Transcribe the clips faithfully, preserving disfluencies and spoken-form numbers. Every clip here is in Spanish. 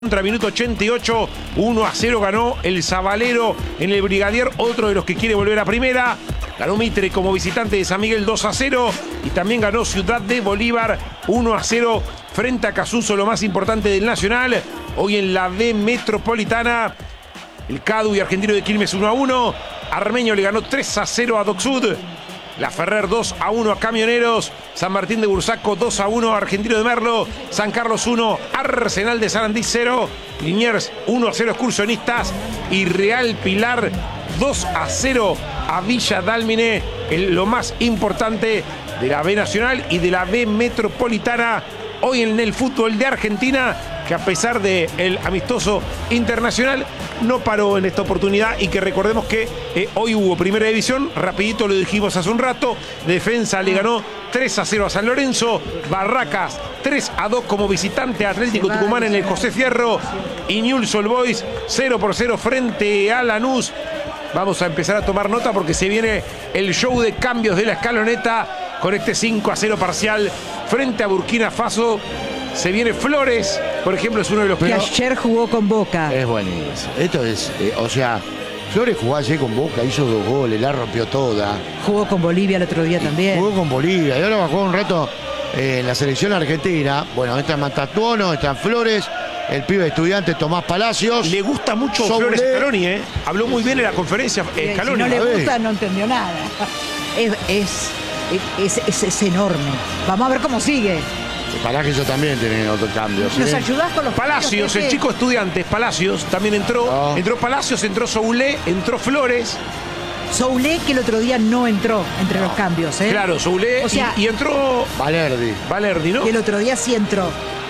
Contra minuto ochenta y ocho, uno a cero ganó el Zabalero en el Brigadier, otro de los que quiere volver a primera. Ganó Mitre como visitante de San Miguel dos a cero y también ganó Ciudad de Bolívar uno a cero frente a Casuso, lo más importante del Nacional. Hoy en la B Metropolitana, el Cadu y Argentino de Quilmes uno a uno. Armenio le ganó tres a cero a Docsud. La Ferrer dos a uno a Camioneros. San Martín de Bursaco dos a uno a Argentino de Merlo. San Carlos uno, Arsenal de Sarandí cero. Liniers uno a cero Excursionistas. Y Real Pilar dos a cero a Villa Dálmine. El, lo más importante de la B Nacional y de la B Metropolitana. Hoy en el fútbol de Argentina, que a pesar del amistoso internacional, no paró en esta oportunidad y que recordemos que eh, hoy hubo primera división, rapidito lo dijimos hace un rato, Defensa le ganó tres a cero a San Lorenzo, Barracas tres a dos como visitante a Atlético Tucumán en el José Fierro y Newell's Old Boys cero por cero frente a Lanús. Vamos a empezar a tomar nota porque se viene el show de cambios de la escaloneta con este cinco a cero parcial frente a Burkina Faso. Se viene Flores, por ejemplo, es uno de los que que ayer jugó con Boca. Es buenísimo. Esto es, eh, o sea, Flores jugó ayer con Boca, hizo dos goles, la rompió toda. Jugó con Bolivia el otro día también. Jugó con Bolivia y ahora va a jugar un rato eh, en la selección argentina. Bueno, entra Matatuono, están Flores, el pibe estudiante Tomás Palacios. le gusta mucho Soule. Flores Scaloni, ¿eh? Habló muy bien en la conferencia Eh, Scaloni. si no le a ver. gusta, no entendió nada. Es, es, es, es- es enorme. Vamos a ver cómo sigue. Para que ellos también tienen otros cambios. ¿Nos ¿eh? ayudás con los Palacios, el Pepe? chico estudiante, Palacios, también entró. No. Entró Palacios, entró Soule, entró Flores. Soule, que el otro día no entró entre los cambios, ¿eh? Claro, Soule. O sea- y, y entró Valerdi. Valerdi, ¿no? Que el otro día sí entró.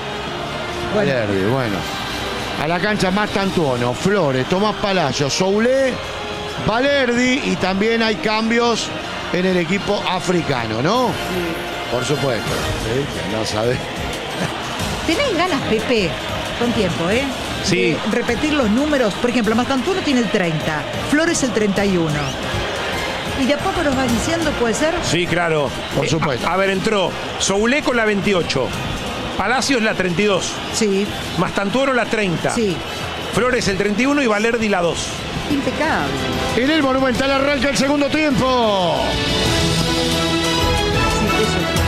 Bueno, Valerdi, bueno. A la cancha Matatuono, Flores, Tomás Palacios, Soule, Valerdi y también hay cambios en el equipo africano, ¿no? Por supuesto. ¿Sí? No sabés. tenés ganas, Pepe, con tiempo, ¿eh? Sí. De repetir los números. Por ejemplo, Mastantuono tiene el treinta, Flores el treinta y uno. Y de a poco los van diciendo, ¿puede ser? Sí, claro. Por Eh, supuesto. A, a ver, entró Soule con la veintiocho. Palacios la treinta y dos. Sí, Mastantuono la treinta. sí. Flores el treinta y uno y Valerdi la dos. Impecable. En el Monumental arranca el segundo tiempo. Sí, eso es.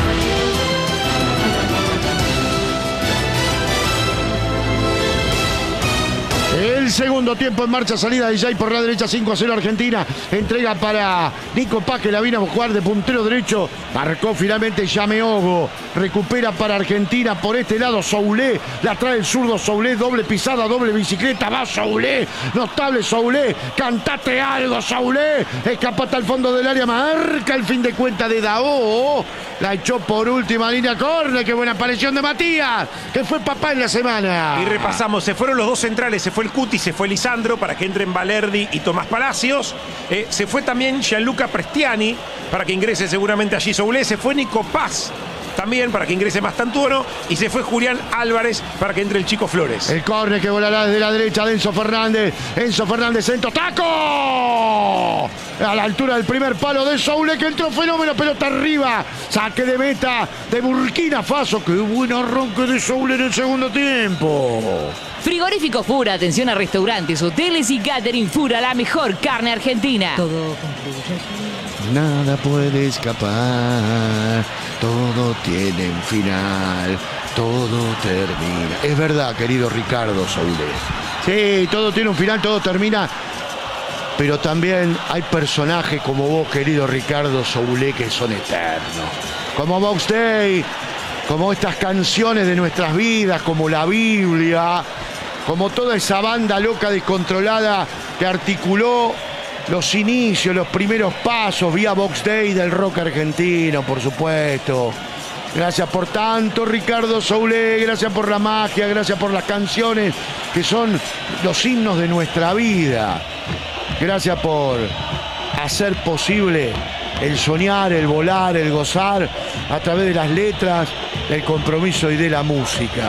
El segundo tiempo en marcha, salida de Jay por la derecha, cinco a cero Argentina. Entrega para Nico Paz, que la vino a jugar de puntero derecho. Marcó finalmente Yameogo. Recupera para Argentina por este lado Soule. La trae el zurdo Soule. Doble pisada, doble bicicleta. Va Soule. Notable Soule. Cantate algo, Soule. Escapata al fondo del área. Marca el fin de cuenta de Dao. La echó por última línea. Corner. Qué buena aparición de Matías, que fue papá en la semana. Y repasamos, se fueron los dos centrales, se fue el Cuti, se fue Lisandro para que entren Valerdi y Tomás Palacios. Eh, se fue también Gianluca Prestiani para que ingrese seguramente allí Soule. Se fue Nico Paz también para que ingrese Mastantuono. Y se fue Julián Álvarez para que entre el chico Flores. El córner que volará desde la derecha de Enzo Fernández. Enzo Fernández, centro, ¡taco! A la altura del primer palo de Soule, que entró fenómeno, pelota arriba. Saque de meta de Burkina Faso. ¡Qué buen arranque de Soule en el segundo tiempo! Frigorífico Fura, atención a restaurantes, hoteles y catering Fura, la mejor carne argentina. Todo concluye. Nada puede escapar, todo tiene un final, todo termina. Es verdad, querido Ricardo Soule. Sí, todo tiene un final, todo termina. Pero también hay personajes como vos, querido Ricardo Soule, que son eternos. Como Box Day, como estas canciones de nuestras vidas, como la Biblia, como toda esa banda loca descontrolada que articuló los inicios, los primeros pasos vía Box Day del rock argentino, por supuesto. Gracias por tanto, Ricardo Soule, gracias por la magia, gracias por las canciones que son los himnos de nuestra vida. Gracias por hacer posible el soñar, el volar, el gozar a través de las letras, del compromiso y de la música.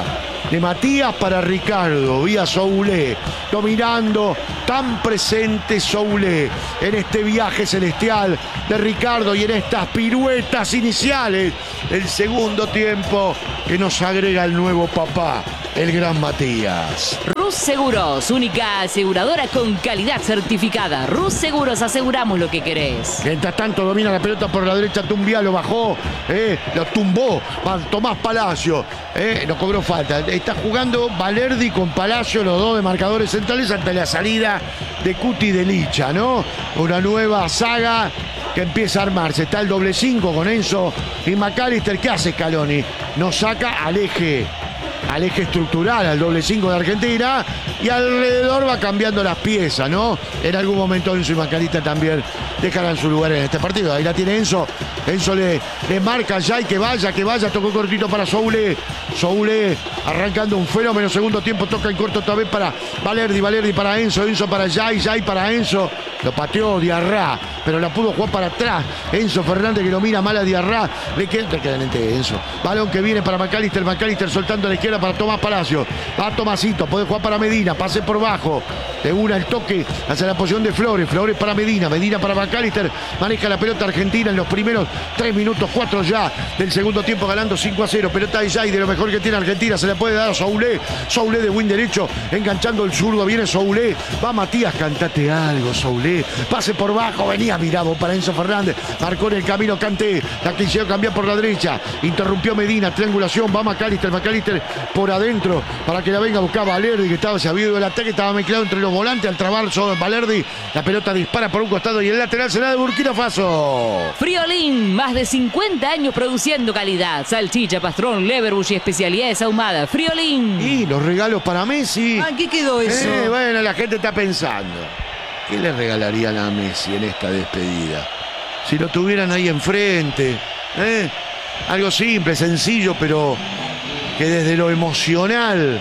de Matías para Ricardo, vía Soule, dominando, tan presente Soule en este viaje celestial de Ricardo y en estas piruetas iniciales del segundo tiempo que nos agrega el nuevo papá, el gran Matías. Rus Seguros, única aseguradora con calidad certificada. Rus Seguros, aseguramos lo que querés. Mientras tanto domina la pelota por la derecha, Tumbia lo bajó, eh, lo tumbó Tomás Palacio, eh, no cobró falta. Está jugando Valerdi con Palacio, los dos de marcadores centrales ante la salida de Cuti de Licha, ¿no? Una nueva saga que empieza a armarse. Está el doble cinco con Enzo y McAllister. ¿Qué hace Scaloni? Nos saca al eje. al eje estructural, al doble cinco de Argentina, y alrededor va cambiando las piezas, ¿no? En algún momento Enzo y McAllister también dejarán su lugar en este partido. Ahí la tiene Enzo. Enzo le, le marca ya y que vaya, que vaya. Tocó cortito para Soule. Soule arrancando un fenómeno. Segundo tiempo toca en corto otra vez para Valerdi. Valerdi para Enzo. Enzo para Jai. Jai para Enzo. Lo pateó Diarra, pero la pudo jugar para atrás. Enzo Fernández que lo mira mal a Diarra. Le queda, le queda en este Enzo. Balón que viene para McAllister. McAllister soltando a la izquierda para Tomás Palacio. Va Tomasito. Puede jugar para Medina. Pase por bajo. De una el toque hacia la posición de Flores. Flores para Medina. Medina para McAllister. Maneja la pelota Argentina en los primeros tres minutos, cuatro ya del segundo tiempo, ganando cinco a cero. Pelota de Jai, de lo mejor que tiene Argentina. Se le puede dar a Soule. Soule de win derecho. Enganchando el zurdo. Viene Soule. Va Matías. Cantate algo, Soule. Pase por bajo. Venía Mirabo para Enzo Fernández. Marcó en el camino Kanté. La quisieron cambiar por la derecha. Interrumpió Medina. Triangulación. Va McAllister. McAllister por adentro para que la venga a buscar Valerdi, que estaba sabido del ataque. Estaba mezclado entre los volantes. Al trabar sobre Valerdi. La pelota dispara por un costado y el lateral será de Burkina Faso. Friolín, más de cincuenta años produciendo calidad. Salchicha, pastrón, leverbush y especialidades ahumadas. Friolín. Y los regalos para Messi. Ah, ¿qué quedó eso? Eh, bueno, la gente está pensando. ¿Qué le regalarían a Messi en esta despedida? Si lo tuvieran ahí enfrente. ¿eh? Algo simple, sencillo, pero que desde lo emocional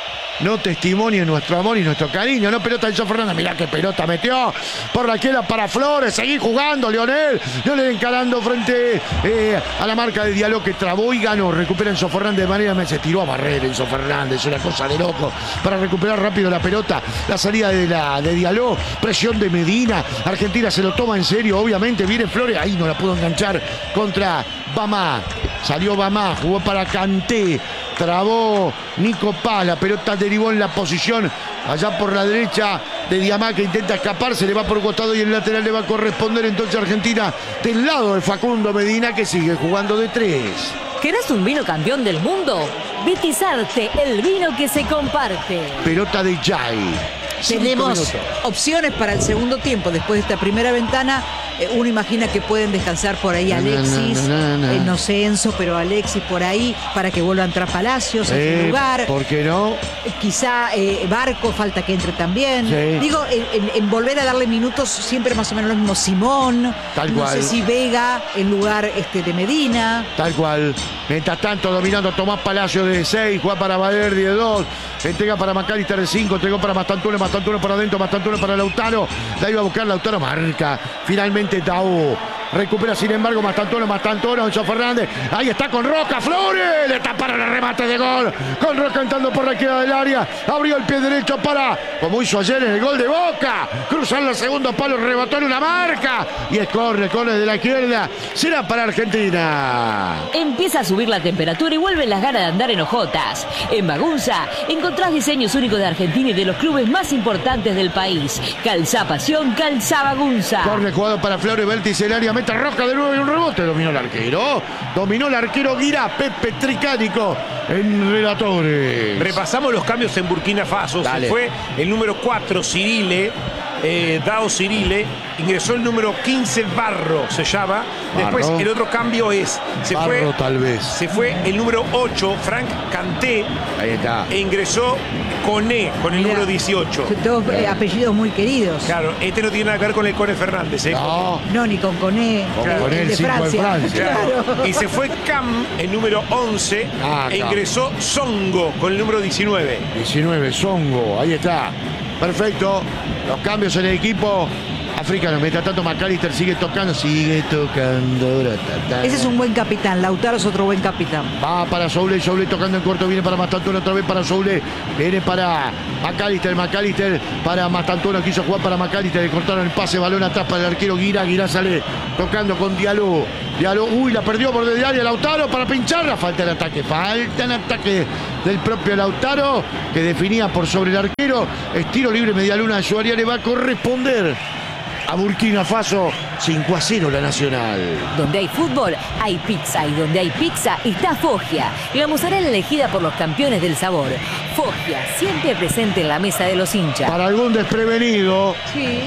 no testimonie nuestro amor y nuestro cariño. No, pelota de Enzo Fernández. Mirá qué pelota metió por la izquierda para Flores. Seguí jugando, Lionel. Lionel encarando frente eh, a la marca de Diallo, que trabó y ganó. Recupera Enzo Fernández de manera. Se tiró a barrer Enzo Fernández. Una cosa de loco para recuperar rápido la pelota. La salida de, la, de Diallo. Presión de Medina. Argentina se lo toma en serio. Obviamente viene Flores. Ahí no la pudo enganchar contra Bamá. Salió Bamá. Jugó para Kanté. Trabó Nico Paz, la pelota derivó en la posición allá por la derecha de Diamá, que intenta escapar, se le va por un costado y el lateral le va a corresponder entonces Argentina del lado de Facundo Medina, que sigue jugando de tres. ¿Querés un vino campeón del mundo? Vitizarte, el vino que se comparte. Pelota de Jai. Tenemos opciones para el segundo tiempo. Después de esta primera ventana, eh, uno imagina que pueden descansar por ahí Alexis, Na, na, na, na. eh, no sé Enzo, pero Alexis por ahí, para que vuelva a entrar Palacios en Eh, su lugar. ¿Por qué no? Eh, Quizá eh, Barco, falta que entre también. Sí. Digo, en, en- en volver a darle minutos siempre más o menos lo mismo. Simón, Tal no cual. sé si Vega en lugar este, de Medina. Tal cual. Mientras tanto, dominando Tomás Palacio de seis, juega para Valerdi de dos, entrega para McAllister de cinco, entregó para Mastantuono, Mastantuono para adentro, Mastantuono para Lautaro, la iba a buscar Lautaro, marca, finalmente Tau. Recupera sin embargo Mastantuono, Mastantuono, Enzo Fernández, ahí está con Roca, Flores, le taparon el remate de gol, con Roca entrando por la izquierda del área, abrió el pie derecho para, como hizo ayer en el gol de Boca, cruzar el segundo palo, rebató en una marca, y es córner, córner de la izquierda, será para Argentina. Empieza a subir la temperatura y vuelven las ganas de andar en hojotas. En Bagunza encontrás diseños únicos de Argentina y de los clubes más importantes del país. Calzá Pasión, Calzá Bagunza. Corner jugado para Flores, vértice el área, mete Roca de nuevo y un rebote. Dominó el arquero. Dominó el arquero Guirá, Pepe Tricánico en Relatores. Repasamos los cambios en Burkina Faso. Dale. Se fue el número cuatro, Cirile, eh, Dao Cirile. Ingresó el número quince, Barro, se llama. Después Barro. el otro cambio es, se Barro, fue, tal vez. se fue el número ocho, Frank Kanté, Ahí está. e ingresó Coné con el Mirá, número dieciocho. Todos eh, apellidos muy queridos. Claro, este no tiene nada que ver con el Cone Fernández, ¿eh? No. No, ni con Coné, Con el- Coné, el el de cinco de Francia. Francia. Claro. Y se fue Cam, el número once, Ah, e Cam. ingresó Songo con el número diecinueve. diecinueve, Songo. Ahí está. Perfecto. Los cambios en el equipo africano. Mientras tanto, McAllister sigue tocando, sigue tocando. Ese es un buen capitán. Lautaro es otro buen capitán. Va para Soule, Soule tocando en corto, viene para Mastantuono, otra vez para Soule, viene para McAllister, McAllister para Mastantuono, quiso jugar para McAllister, le cortaron el pase, balón atrás para el arquero Guira, Guira sale tocando con Diallo, Diallo, uy, la perdió por desde área Lautaro para pincharla, falta el ataque, falta el ataque del propio Lautaro, que definía por sobre el arquero, estiro libre, media luna de su área, le va a corresponder a Burkina Faso, cinco a cero la Nacional. Donde hay fútbol, hay pizza. Y donde hay pizza, está Foggia. La mozzarella elegida por los campeones del sabor. Foggia, siempre presente en la mesa de los hinchas. Para algún desprevenido, Sí.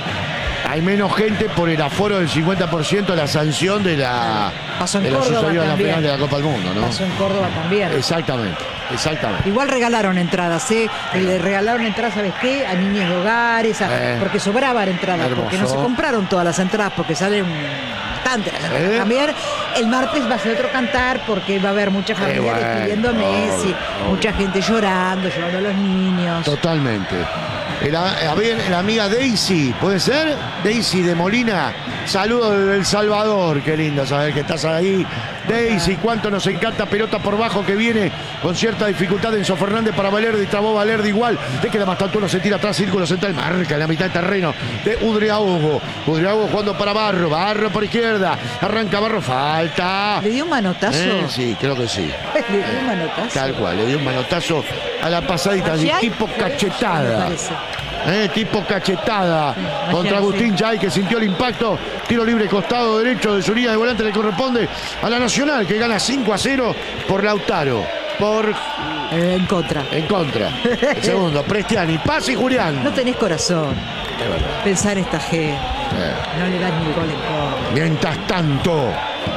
hay menos gente por el aforo del cincuenta por ciento, la sanción de la, Pasó en de la Córdoba sucedió en la también. final de la Copa del Mundo, ¿no? Pasó en Córdoba también. Exactamente, exactamente. Igual regalaron entradas, ¿eh? Le regalaron entradas, ¿sabes qué? A niños de hogares, a- Eh. porque sobraban entradas, Hermoso. porque no se compraron todas las entradas, porque salen bastante las entradas. Eh. También el martes va a ser otro cantar, porque va a haber mucha familia bueno, despidiendo a Messi, obvio, obvio. mucha gente llorando, llorando a los niños. Totalmente. El, a ver, la amiga Daisy, ¿puede ser? Daisy de Molina. Saludos desde El Salvador. Qué lindo saber que estás ahí. Daisy, cuánto nos encanta pelota por bajo que viene con cierta dificultad Enzo Fernández para Valerdi. Trabó Valerdi igual. De que la Mastantuono se tira atrás, círculo central, marca en la mitad del terreno de Udriagogo. Udriagogo jugando para Barro. Barro por izquierda. Arranca Barro, falta. ¿Le dio un manotazo? Eh, sí, creo que sí. Le dio un manotazo. Tal cual, le dio un manotazo a la pasadita de Marcial, tipo me cachetada. parece. Eh, tipo cachetada Marcial, contra Agustín sí. Jay, que sintió el impacto. Tiro libre costado derecho de su línea de volante, le corresponde a la Nacional, que gana cinco a cero por Lautaro. Por Eh, en contra. en contra. El segundo, Prestiani, Paz y Julián. No tenés corazón. Es verdad. Pensar en esta gente. Eh. No le das ni el gol en contra. Mientras tanto,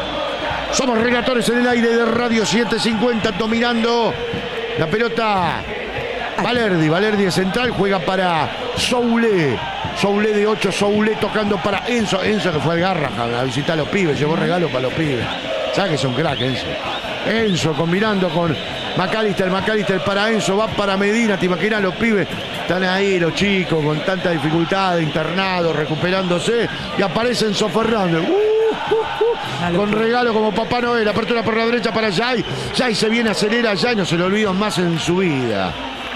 somos relatores en el aire de Radio setecientos cincuenta, dominando la pelota. Valerdi, Valerdi de central, juega para Soule. Soule de ocho, Soule tocando para Enzo. Enzo que fue al Garrahan a visitar a los pibes, llevó regalo para los pibes. ¿Sabes que es un crack, Enzo? Enzo combinando con McAllister, McAllister para Enzo, va para Medina, te imaginas los pibes. Están ahí los chicos con tanta dificultad, internados, recuperándose. Y aparece Enzo Fernández. Uh, uh, uh, con regalo como Papá Noel. Apertura por la derecha para Jay. Jay se viene, acelera Jay, no se lo olvidan más en su vida.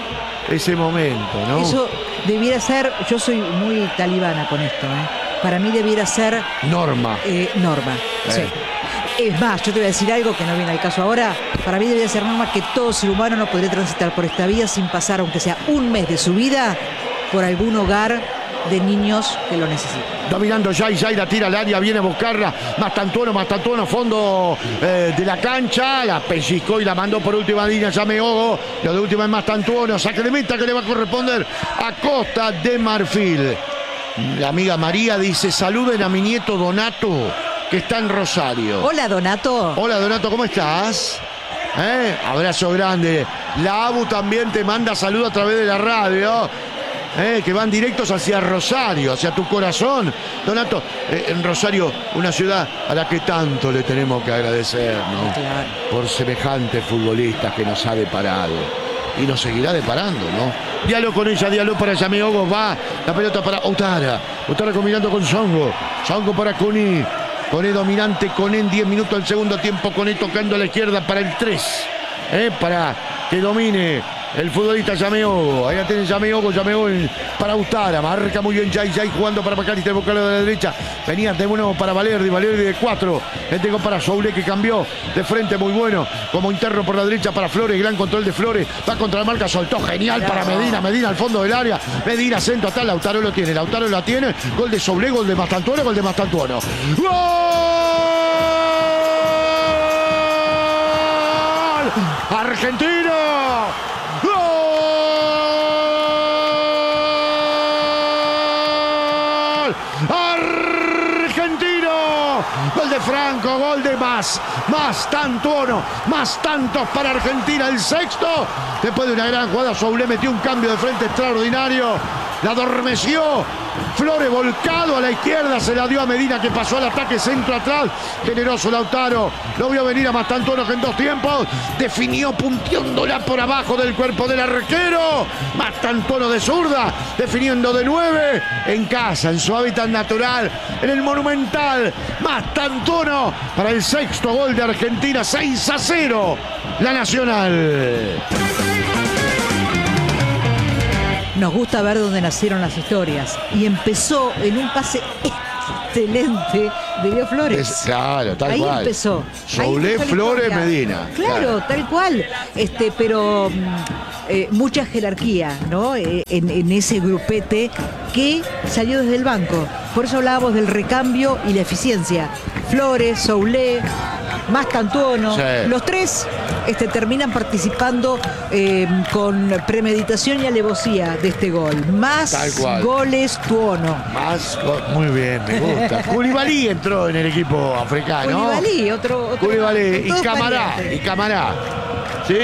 Ese momento, ¿no? Eso debiera ser, yo soy muy talibana con esto, ¿eh? Para mí debiera ser Norma. eh, norma. Eh. Sí. Es más, yo te voy a decir algo que no viene al caso ahora. Para mí debería ser norma que todo ser humano no podría transitar por esta vía sin pasar, aunque sea un mes de su vida, por algún hogar de niños que lo necesitan. Dominando Jay, Jay la tira al área, viene a buscarla. Mastantuono, Mastantuono, fondo eh, de la cancha. La pellizcó y la mandó por última línea. Yameogo. Lo de última es Mastantuono. Saque de meta que le va a corresponder a Costa de Marfil. La amiga María dice: saluden a mi nieto Donato, que está en Rosario. Hola, Donato. Hola Donato, ¿cómo estás? ¿Eh? Abrazo grande. La Abu también te manda saludos a través de la radio. Eh, que van directos hacia Rosario, hacia tu corazón. Donato, eh, en Rosario, una ciudad a la que tanto le tenemos que agradecer, ¿no? Claro. Por semejantes futbolistas que nos ha deparado. Y nos seguirá deparando, ¿no? Diálogo con ella, diálogo para Yameogo, va la pelota para Otara. Otara combinando con Songo. Songo para Coni. Cone dominante, Cone en diez minutos del segundo tiempo. Cone tocando a la izquierda para el tres. Eh, para que domine el futbolista Yameogo. Ahí tiene Yameogo, Yameogo para Utara. Marca muy bien Jay, Jay jugando para McAllister, buscando de la derecha. Venía de nuevo para Valerdi, Valerdi de cuatro. Entregó para Soule, que cambió de frente, muy bueno. Como interno por la derecha para Flores, gran control de Flores. Va contra la marca, soltó, genial para Medina. Medina al fondo del área. Medina, centro, hasta Lautaro lo tiene. Lautaro la tiene. Gol de Soule, gol de Mastantuono, gol de Mastantuono. ¡Gol! ¡Argentino! ¡Gol! ¡Argentino! Gol de Franco, gol de más, más Tantuono, más tantos para Argentina, el sexto. Después de una gran jugada, Soule metió un cambio de frente extraordinario la adormeció. Flores volcado a la izquierda, se la dio a Medina que pasó al ataque centro atrás. Generoso Lautaro, lo vio venir a Mastantuono que en dos tiempos definió punteándola por abajo del cuerpo del arquero. Mastantuono de zurda, definiendo de nueve en casa, en su hábitat natural, en el Monumental. Mastantuono para el sexto gol de Argentina, seis a cero, la Nacional. Nos gusta ver dónde nacieron las historias. Y empezó en un pase excelente de Leo Flores. Es, claro, tal Ahí cual. empezó. Ahí Soulé, empezó la Flores, historia. Medina. Claro, Claro. tal cual. Este, pero mm, eh, mucha jerarquía, ¿no? Eh, en, en ese grupete que salió desde el banco. Por eso hablábamos del recambio y la eficiencia. Flores, Soulé, Mastantuono, Sí. los tres este, terminan participando eh, con premeditación y alevosía de este gol. Más Tal cual. goles Tuono. Más, muy bien, me gusta. Koulibaly entró en el equipo africano. Koulibaly, otro, otro Koulibaly y todos Camará, parientes. y Camará. Sí,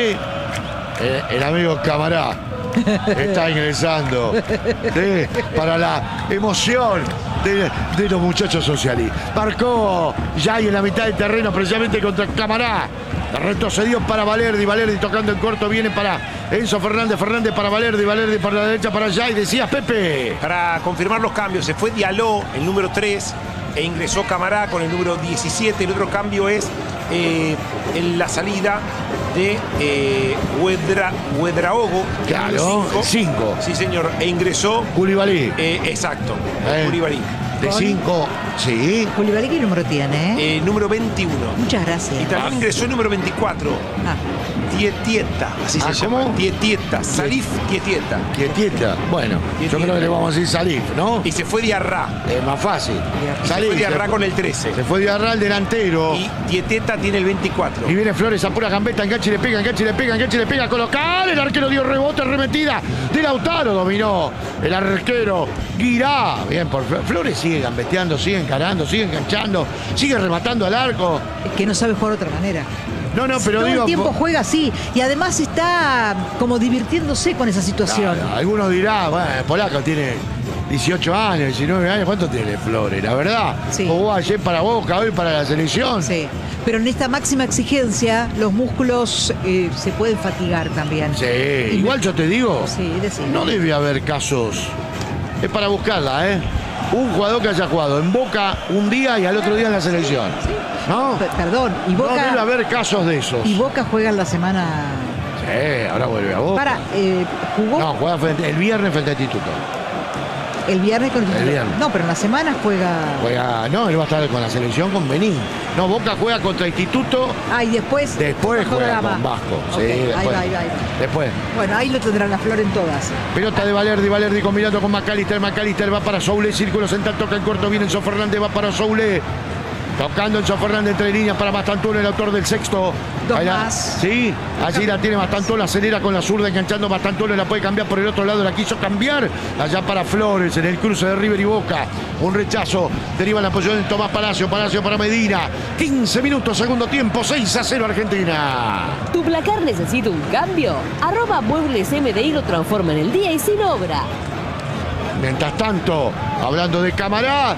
el, el amigo Camará está ingresando, sí, para la emoción de, de los muchachos socialistas. Marcó ya ahí en la mitad del terreno precisamente contra Camará. Retrocedió para Valerdi, Valerdi tocando en corto, viene para Enzo Fernández, Fernández para Valerdi, Valerdi para la derecha para allá y decías Pepe. Para confirmar los cambios, se fue Diallo, el número tres, e ingresó Camará con el número diecisiete. El otro cambio es eh, en la salida de eh, Huedra, Huedraogo, el Claro, número el cinco. Sí, señor, e ingresó, Koulibaly. eh, exacto, Eh. Koulibaly. De cinco, sí. Koulibaly, ¿qué número tiene? eh? Eh, número veintiuno. Muchas Y gracias. también ingresó el número veinticuatro, Ah, Tietieta, así Ah, se ¿cómo? llama. Tietieta, Salif Tietieta. Quietita. Bueno, yo creo que le vamos a decir Salif, ¿no? Y se fue Diarra. Es más fácil. Y se Salif. fue Diarra se- con el trece. Se fue Diarra el delantero. Y Tieteta tiene el veinticuatro. Y viene Flores, apura gambeta, enganche y le pega, enganche y le pega, enganche y le pega, colocar, el arquero dio rebote, remetida de Lautaro, dominó el arquero Guirá. Bien, por Fl- Flores sigue gambeteando, sigue encarando, sigue enganchando, sigue rematando al arco. es que no sabe jugar de otra manera. No, no, pero Todo digo... el tiempo po- juega así y además está como divirtiéndose con esa situación. Claro, algunos dirán, bueno, el polaco tiene dieciocho años, diecinueve años, ¿cuánto tiene Flores? La verdad, Sí. jugó ayer para Boca, hoy para la selección. Sí. Pero en esta máxima exigencia los músculos eh, se pueden fatigar también. Sí, igual yo te digo, Sí, decime. no debe haber casos. Es para buscarla, ¿eh? Un jugador que haya jugado en Boca un día y al otro día en la selección. ¿No? P- Perdón, y No debe Boca, haber casos de esos. y Boca juega en la semana. Sí, ahora vuelve a Boca. Para, eh, jugó No, juega frente- el viernes frente al Instituto. el viernes con El viernes. No, pero en la semana juega. Juega, no, él va a estar con la selección con Benín. No, Boca juega contra Instituto, Ah, y después. después Vasco juega da Gama. con Vasco. Ok, Sí, ahí después. va, ahí va, ahí va. Después. Bueno, ahí lo tendrán la flor en todas. Pelota de Valerdi, Valerdi combinando con McAllister, McAllister va para Soule, círculo central, toca en corto, viene Enzo Fernández, va para Soule. Tocando Enzo Fernández entre líneas para Mastantuono, el autor del sexto. Dos Ahí la- más. Sí, allí la tiene Mastantuono, acelera con la zurda, enganchando Mastantuono, la puede cambiar por el otro lado, la quiso cambiar. Allá para Flores, en el cruce de River y Boca. Un rechazo, deriva la posición de Tomás Palacio, Palacio para Medina. quince minutos, segundo tiempo, seis a cero Argentina. ¿Tu placar necesita un cambio? Arroba Muebles M D I lo transforma en el día y sin obra. Mientras tanto, hablando de Camará,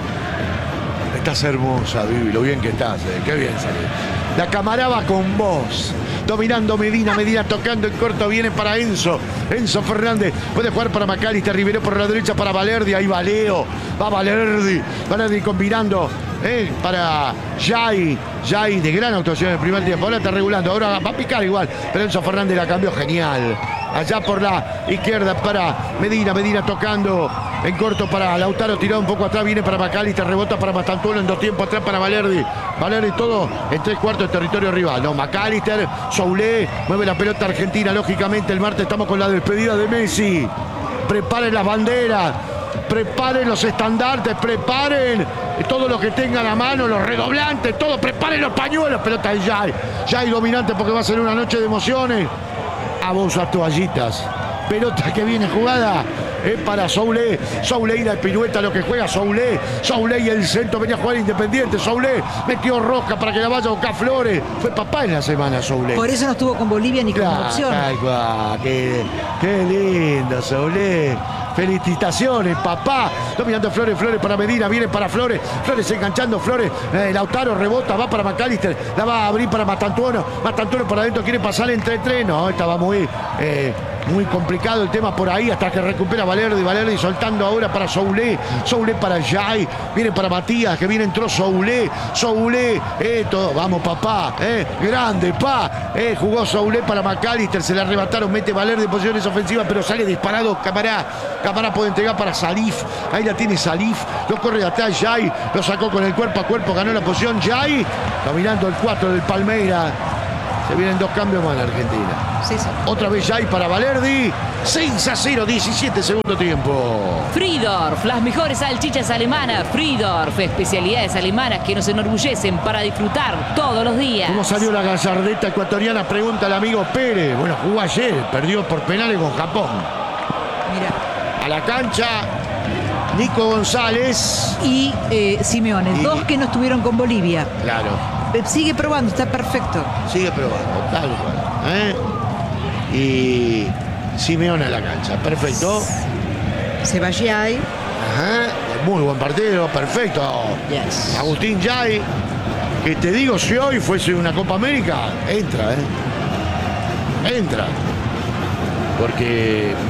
estás hermosa, Vivi, lo bien que estás, eh, qué bien salís. La Camará va con vos, dominando Medina, Medina tocando en corto, viene para Enzo, Enzo Fernández, puede jugar para McAllister, Rivero por la derecha para Valerdi, ahí va Leo, va Valerdi, Valerdi combinando, eh, para Jai, Jai de gran actuación en el primer tiempo, ahora está regulando, ahora va a picar igual, pero Enzo Fernández la cambió genial. Allá por la izquierda para Medina, Medina tocando en corto para Lautaro, tirado un poco atrás, viene para McAllister, rebota para Mastantuono, en dos tiempos atrás para Valerdi. Valerdi todo en tres cuartos de territorio rival. No, McAllister, Soule, mueve la pelota argentina, lógicamente el martes estamos con la despedida de Messi. Preparen las banderas, preparen los estandartes, preparen todo lo que tengan a mano, los redoblantes, todo, preparen los pañuelos, pelota de Jai. Jai dominante porque va a ser una noche de emociones. A vos a toallitas. Pelota que viene jugada es para Soule. Soule y la pirueta lo que juega Soule. Soule y el centro venía a jugar Independiente. Soule metió rosca para que la vaya a buscar Flores. Fue papá en la semana Soule. Por eso no estuvo con Bolivia ni con Claro, opción. tal cual. Qué, qué lindo, Soule. Felicitaciones, papá. Dominando Flores, Flores para Medina, viene para Flores. Flores enganchando, Flores. Eh, Lautaro rebota, va para McAllister. La va a abrir para Mastantuono. Mastantuono por adentro quiere pasar entre tres. No, estaba muy, eh, muy complicado el tema por ahí hasta que recupera Valerdi. Valerdi soltando ahora para Soulé. Soulé para Jai. Viene para Matías, que viene entró Soulé. Soulé, eh, todo. Vamos, papá. Eh, grande, pa. Eh, jugó Soulé para McAllister. Se le arrebataron. Mete Valerdi en posiciones ofensivas, pero sale disparado. Camará. Camará puede entregar para Salif. Ahí la tiene Salif. Lo corre de atrás Jai. Lo sacó con el cuerpo a cuerpo. Ganó la posición Jai. Dominando el cuatro del Palmeira. Se vienen dos cambios más en Argentina. Sí, sí. Otra vez Jai para Valerdi. seis a cero, diecisiete segundo tiempo. Friedorf, las mejores salchichas alemanas. Friedorf, especialidades alemanas que nos enorgullecen para disfrutar todos los días. ¿Cómo salió la gallardeta ecuatoriana? Pregunta el amigo Pérez. Bueno, jugó ayer. Perdió por penales con Japón. Mira. A la cancha, Nico González. Y eh, Simeone, Y- dos que no estuvieron con Bolivia. Claro, Eh, Sigue probando, está perfecto. sigue probando, tal cual. ¿eh? Y Simeone a la cancha, perfecto. Seballay. Ajá, muy buen partido, perfecto. Yes. Agustín Jai, que te digo, si hoy fuese una Copa América, entra, ¿eh? Entra. Porque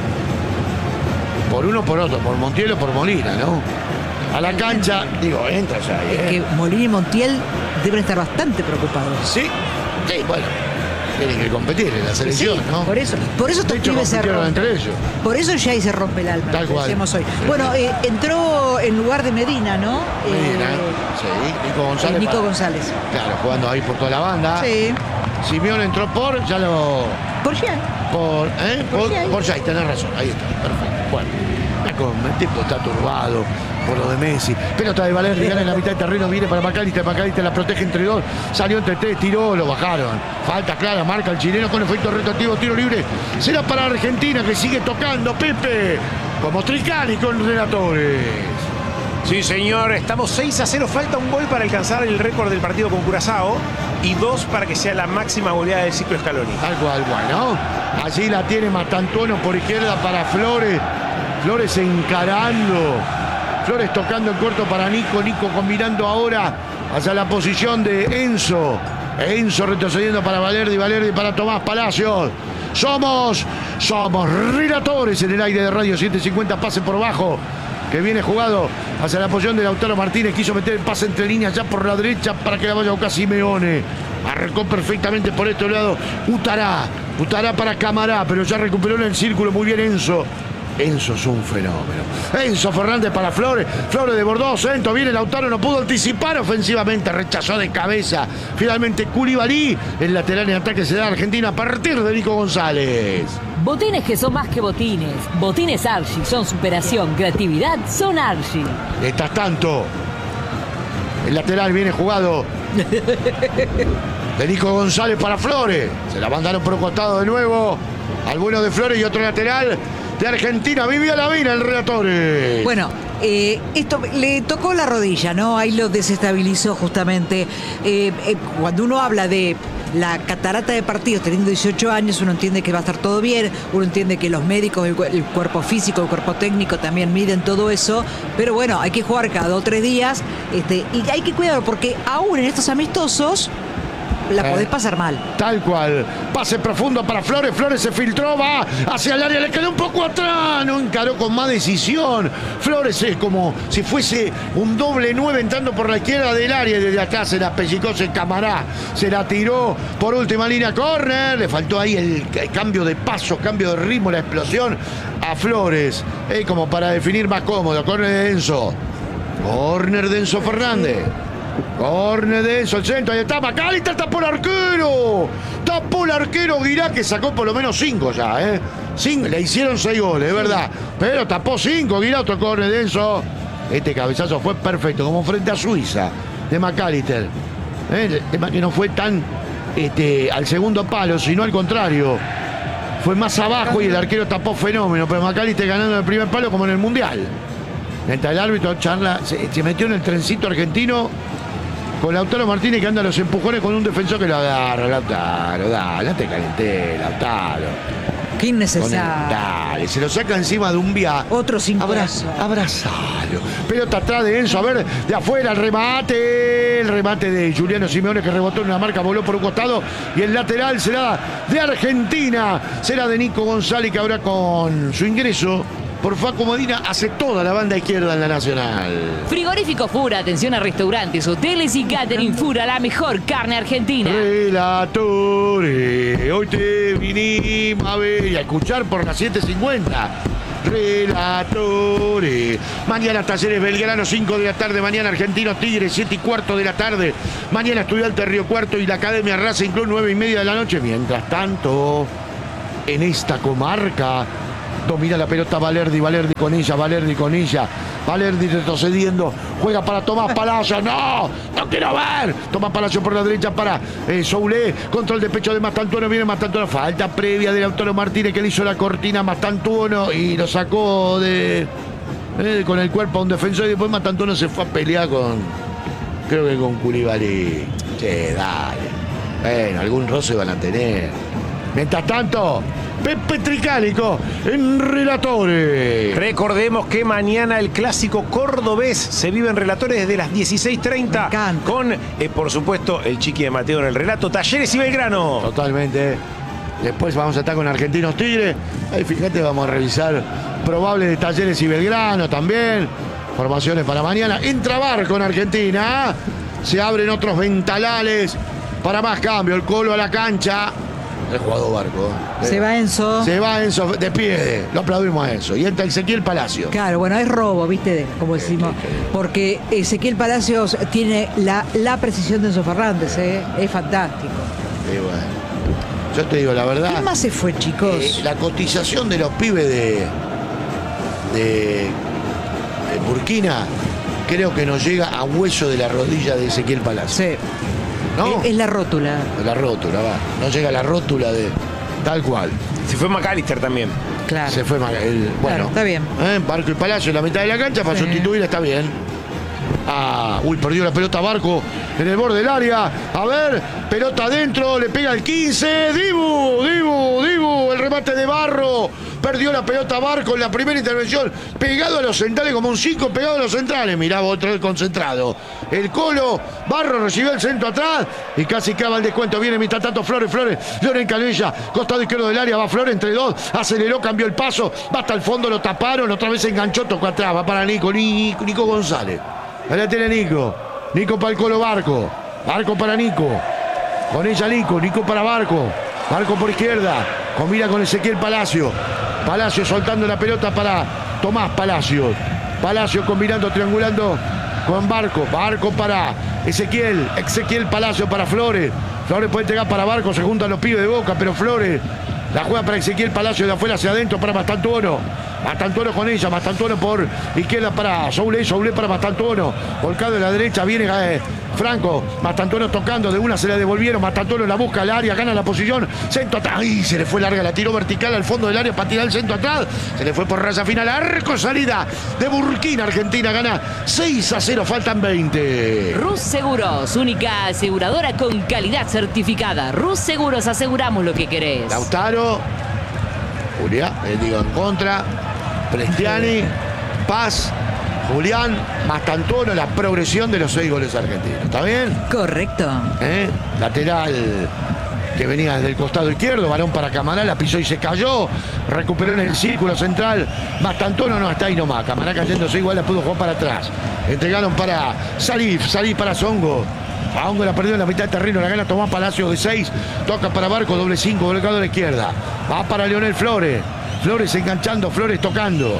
por uno por otro, por Montiel o por Molina, ¿no? A la cancha, digo, entra ya, Es ¿eh? que Molina y Montiel deben estar bastante preocupados. Sí, sí, bueno, tienen que competir en la selección, Sí, ¿no? Por eso, por eso De estos hecho, pibes se compitieron rompen. entre ellos. Por eso ya ahí se rompe el alma. Tal lo que cual. decíamos hoy. Sí. Bueno, eh, entró en lugar de Medina, ¿no? Medina, Eh, sí, Nico González. Nico para- González. Claro, jugando ahí por toda la banda. Sí. Simeone entró por, ya lo... Por ya. Por, ¿eh? Por Por, Jai. por Jai, tenés razón, ahí está, perfecto. Bueno, el tipo está turbado por lo de Messi. Pelota de Valerdi, gana en la mitad del terreno, viene para McAllister, McAllister la protege entre dos, salió entre tres, tiró, lo bajaron. Falta clara, marca el chileno con efecto retroactivo, tiro libre. Será para Argentina que sigue tocando, Pepe, como Tricani con Relatores. Sí, señor, estamos seis a cero, falta un gol para alcanzar el récord del partido con Curazao y dos para que sea la máxima goleada del ciclo Scaloni. Tal cual, bueno. Allí la tiene Mastantuono por izquierda para Flores. Flores encarando. Flores tocando el corto para Nico. Nico combinando ahora hacia la posición de Enzo. Enzo retrocediendo para Valerdi. Valerdi para Tomás Palacios. Somos, somos relatores en el aire de Radio setecientos cincuenta. Pase por bajo. Que viene jugado hacia la posición de Lautaro Martínez. Quiso meter el pase entre líneas ya por la derecha para que la vaya a buscar Simeone. Arrancó perfectamente por este lado Utará. Utará para Camará, pero ya recuperó en el círculo muy bien Enzo. Enzo es un fenómeno. Enzo Fernández para Flores. Flores de Bordeaux, centro. Viene Lautaro, no pudo anticipar ofensivamente. Rechazó de cabeza. Finalmente Koulibaly. El lateral en ataque se da a Argentina a partir de Nico González. Botines que son más que botines. Botines Archie son superación, creatividad, son Archie. Mientras tanto, el lateral viene jugado de Nico González para Flores. Se la mandaron por un costado de nuevo al bueno de Flores y otro lateral de Argentina. Vivía la vida el Relatores. Bueno, eh, esto le tocó la rodilla, ¿no? Ahí lo desestabilizó justamente. Eh, eh, cuando uno habla de la catarata de partidos teniendo dieciocho años, uno entiende que va a estar todo bien, uno entiende que los médicos, el, cu- el cuerpo físico, el cuerpo técnico también miden todo eso, pero bueno, hay que jugar cada dos o tres días este, y hay que cuidarlo porque aún en estos amistosos la podés pasar mal. Tal cual. Pase profundo para Flores. Flores se filtró, va hacia el área, le quedó un poco atrás. No encaró con más decisión. Flores es como si fuese un doble nueve entrando por la izquierda del área. Y desde acá se la pellizcó, se Camará. Se la tiró por última línea. Córner. Le faltó ahí el, el cambio de paso, cambio de ritmo, la explosión a Flores. Eh, como para definir más cómodo. Córner de Enzo. Córner de Enzo Fernández. Corne de eso, el centro, ahí está McAllister, tapó el arquero. Tapó el arquero Guirá, que sacó por lo menos cinco ya, ¿eh? Cinco, le hicieron seis goles, es verdad. Pero tapó cinco, Guirá, otro corne de eso. Este cabezazo fue perfecto, como frente a Suiza, de McAllister. ¿Eh? Es que no fue tan este, al segundo palo, sino al contrario. Fue más abajo y el arquero tapó fenómeno, pero McAllister ganando el primer palo como en el Mundial. Mientras el árbitro charla, se, se metió en el trencito argentino con Lautaro Martínez, que anda a los empujones con un defensor que lo agarra. Lautaro, dale, no te calenté, Lautaro. Qué innecesario. Dale, se lo saca encima de un via. Otro sin Abra, corazón. abrazalo. Pelota atrás de Enzo, a ver, de afuera el remate. El remate de Juliano Simeone que rebotó en una marca, voló por un costado. Y el lateral será de Argentina. Será de Nico González, que ahora con su ingreso por Facu Medina hace toda la banda izquierda en la Nacional. Frigorífico Fura, atención a restaurantes, hoteles y catering Fura, la mejor carne argentina. Relatore, hoy te vinimos a ver y a escuchar por las siete cincuenta. Relatore. Mañana Talleres Belgrano, cinco de la tarde. Mañana Argentinos Tigres, siete y cuarto de la tarde. Mañana Estudiantes Río Cuarto y la Academia Racing Club, nueve y media de la noche. Mientras tanto, en esta comarca domina la pelota Valerdi, Valerdi con ella, Valerdi con ella. Valerdi retrocediendo, juega para Tomás Palacio, no, no quiero ver. Tomás Palacio por la derecha para eh, Soulé, control de pecho de Mastantuono, viene Mastantuono, falta previa del Lautaro Martínez que le hizo la cortina a Mastantuono y lo sacó de eh, con el cuerpo a un defensor y después Mastantuono se fue a pelear con, creo que con Koulibaly. Che, dale. Bueno, algún roce van a tener. Mientras tanto, Pepe Tricálico en Relatore. Recordemos que mañana el clásico cordobés se vive en Relatores desde las dieciséis treinta con, eh, por supuesto, el Chiqui de Mateo en el relato, Talleres y Belgrano. Totalmente. Después vamos a estar con Argentinos Tigres. Ahí fíjate, vamos a revisar probables de Talleres y Belgrano también. Formaciones para mañana. Entra Barco en Argentina. Se abren otros ventanales para más cambio. El Colo a la cancha. El jugador Barco. Se va Enzo. Se va Enzo de pie. Lo aplaudimos a Enzo. Y entra Ezequiel Palacio. Claro, bueno, es robo, ¿viste? Como decimos. Porque Ezequiel Palacios tiene la, la precisión de Enzo Fernández, ¿eh? Es fantástico. Y bueno, yo te digo la verdad. ¿Quién más se fue, chicos? Eh, la cotización de los pibes de, de, de Burkina creo que nos llega a hueso de la rodilla de Ezequiel Palacio. Sí. ¿No? Es, es la rótula. La rótula, va. No llega a la rótula de tal cual. Se fue McAllister también. Claro. Se fue Maga- el, bueno, Claro, está bien. ¿eh? Barco y Palacio en la mitad de la cancha para Sí. sustituir, está bien. Ah, uy, perdió la pelota Barco en el borde del área. A ver, pelota adentro, le pega el quince. Dibu, Dibu, Dibu, el remate de Barro. Perdió la pelota Barco en la primera intervención. Pegado a los centrales, como un cinco pegado a los centrales. Mirá, otro el concentrado. El Colo, Barro recibió el centro atrás y casi clava el descuento. Viene mientras tanto Flores, Flores, Loren Calvilla, costado izquierdo del área, va Flores entre dos, aceleró, cambió el paso, va hasta el fondo, lo taparon, otra vez enganchó, tocó atrás, va para Nico, Nico, Nico González. Allá tiene Nico, Nico para el Colo Barco, Barco para Nico, con ella Nico, Nico para Barco, Barco por izquierda, combina con Ezequiel Palacio, Palacio soltando la pelota para Tomás Palacio, Palacio combinando, triangulando con Barco, Barco para Ezequiel, Ezequiel Palacio para Flores, Flores puede entregar para Barco, se juntan los pibes de Boca, pero Flores la juega para Ezequiel Palacio de afuera hacia adentro para Mastantuono, Mastantuono con ella, Mastantuono por izquierda para Soulé, Soulé para Mastantuono, volcado de la derecha, viene eh, Franco, Mastantuono tocando, de una se la devolvieron, Mastantuono la busca al área, gana la posición, centro atrás, ¡ay! Se le fue larga, la tiró vertical al fondo del área para tirar el centro atrás, se le fue por raya final, arco salida de Burkina, Argentina gana seis a cero, faltan veinte. Rus Seguros, única aseguradora con calidad certificada. Rus Seguros, aseguramos lo que querés. Lautaro, Julián, eh, digo en contra, Prestiani, Paz, Julián, Mastantuono, la progresión de los seis goles argentinos. ¿Está bien? Correcto. ¿Eh? Lateral que venía desde el costado izquierdo, balón para Camará, la pisó y se cayó, recuperó en el círculo central, Mastantuono no está ahí nomás, Camará cayéndose igual, la pudo jugar para atrás. Entregaron para Salif, Salif para Zongo. Zongo la perdió en la mitad del terreno, la gana Tomás Palacio de seis, toca para Barco, doble cinco, volcado a la izquierda. Va para Leonel Flores, Flores enganchando, Flores tocando.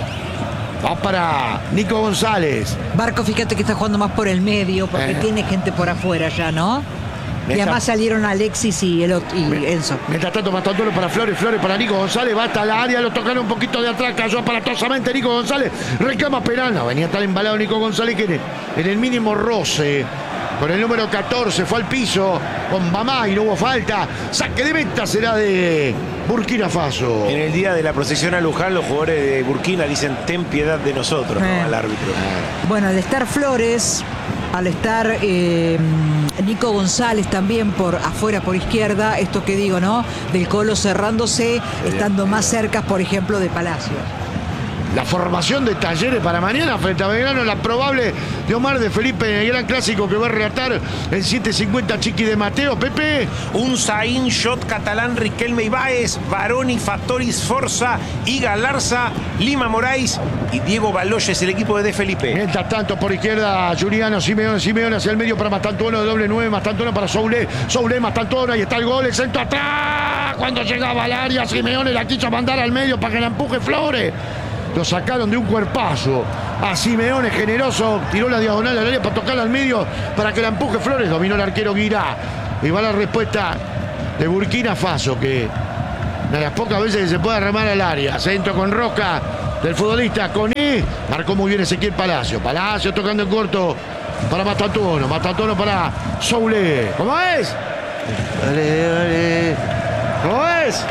Va para Nico González. Barco, fíjate que está jugando más por el medio, porque Eh. tiene gente por afuera ya, ¿no? Y Mientras- además salieron Alexis y, el, ot- y Enzo. Mientras tanto, Mastantuono para Flores, Flores para Nico González, va hasta la área, lo tocaron un poquito de atrás, cayó aparatosamente Nico González, reclama penal, no, venía tan embalado Nico González que en el, en el mínimo roce, con el número catorce, fue al piso, con Mamá y no hubo falta, saque de meta será de Burkina Faso. En el día de la procesión a Luján, los jugadores de Burkina dicen ten piedad de nosotros, ¿no? Eh. Al árbitro. Bueno, al estar Flores, al estar eh, Nico González también por afuera, por izquierda, esto que digo, ¿no? Del Colo cerrándose, estando más cerca, por ejemplo, de Palacios. La formación de Talleres para mañana frente a Belgrano, la probable de Omar de Felipe en el gran clásico que va a relatar en siete cincuenta Chiqui de Mateo. Pepe. Un Zain, Shot, Catalán, Riquelme Ibáez, Baroni, Fattoris, Forza, Iga Larza, Lima Moraes y Diego Baloyes, el equipo de De Felipe. Mientras tanto, por izquierda, Juliano, Simeone, Simeone hacia el medio para Mastantuono, de doble nueve, Mastantuono para Soulé, Soulé, Mastantuono, ahí está el gol, el centro atrás. Cuando llegaba al área, Simeone la quiso mandar al medio para que la empuje Flores. Lo sacaron de un cuerpazo a Simeone, generoso, tiró la diagonal al área para tocarla al medio para que la empuje Flores, dominó el arquero Guirá. Y va la respuesta de Burkina Faso, que de las pocas veces que se puede remar al área. Centro con Roca del futbolista Coné, marcó muy bien Ezequiel Palacio. Palacio tocando en corto para Mastantuono, Mastantuono para Soulé. ¿Cómo es? Dale, dale. ¿Cómo es?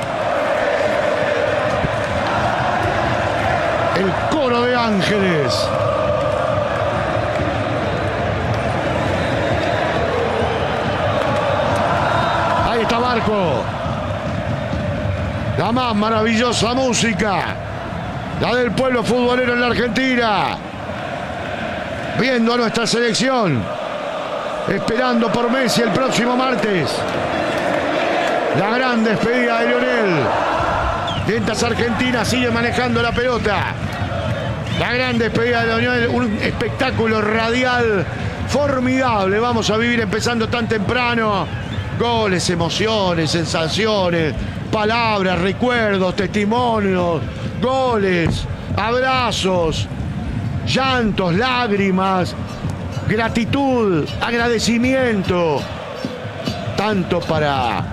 El coro de ángeles. Ahí está Barco. La más maravillosa música, la del pueblo futbolero en la Argentina. Viendo a nuestra selección, esperando por Messi el próximo martes. La gran despedida de Lionel. Mientras Argentina sigue manejando la pelota. La gran despedida de Lionel, un espectáculo radial formidable. Vamos a vivir empezando tan temprano. Goles, emociones, sensaciones, palabras, recuerdos, testimonios, goles, abrazos, llantos, lágrimas, gratitud, agradecimiento. Tanto para...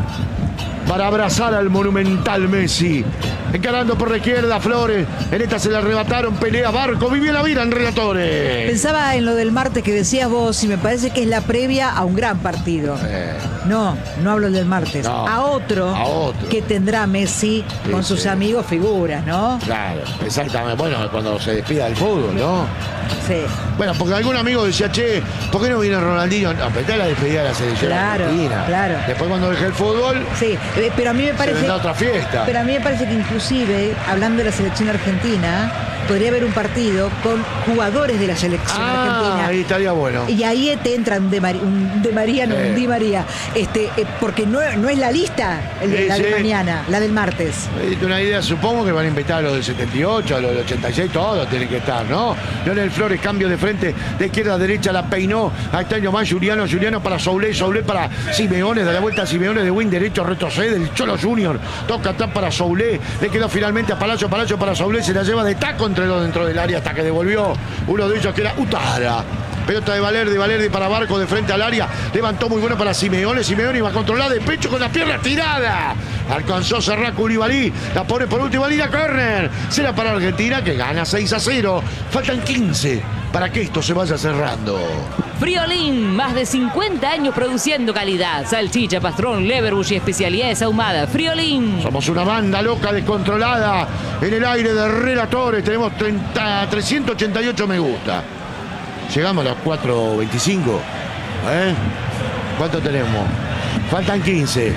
para abrazar al monumental Messi. Encarando por la izquierda, Flores. En esta se le arrebataron, pelea Barco. Vivió la vida en Relatores. Pensaba en lo del martes que decías vos y me parece que es la previa a un gran partido. Eh. No, no hablo del martes. No, a, otro a otro que tendrá Messi sí, con sus sí. amigos figuras, ¿no? Claro, exactamente. Bueno, cuando se despida del fútbol, ¿no? Sí. Bueno, porque algún amigo decía, che, ¿por qué no viene Ronaldinho? No, pero está la despedida de la selección Claro, argentina. claro. Después cuando deje el fútbol, Sí, eh, pero a mí me se parece... vendrá otra fiesta. Pero a mí me parece que inclusive, hablando de la selección argentina, podría haber un partido con jugadores de la selección Ah, argentina. ahí estaría bueno. Y ahí te entra un de, Mari- un de María, no, Eh. un Di María. Este, eh, porque no, no es la lista el de- Sí, la de sí. mañana, la del martes. Me diste una idea, supongo que van a invitar a los del setenta y ocho, a los del ochenta y seis, todos tienen que estar, ¿no? Leonel Flores, cambio de frente, de izquierda a derecha, la peinó. Ahí está nomás Juliano, Juliano para Soulé, Soulé para Simeone, da la vuelta a Simeone de wing derecho, retrocede el Cholo Junior, toca atrás para Soulé, le quedó finalmente a Palacio, Palacio para Soulé, se la lleva de taco entre los dentro del área hasta que devolvió uno de ellos que era Utara. Pelota de Valerdi, Valerdi para Barco de frente al área. Levantó muy bueno para Simeone. Simeone iba a controlar de pecho con la pierna tirada. Alcanzó a cerrar Koulibaly. La pone por última línea, córner. Será para Argentina que gana seis a cero. Faltan quince para que esto se vaya cerrando. Friolín, más de cincuenta años produciendo calidad. Salchicha, pastrón, leverbush y especialidades ahumadas. Friolín. Somos una banda loca, descontrolada. En el aire de Relatores tenemos treinta, trescientos ochenta y ocho me gusta. Llegamos a las cuatro veinticinco. ¿Eh? ¿Cuánto tenemos? Faltan quince.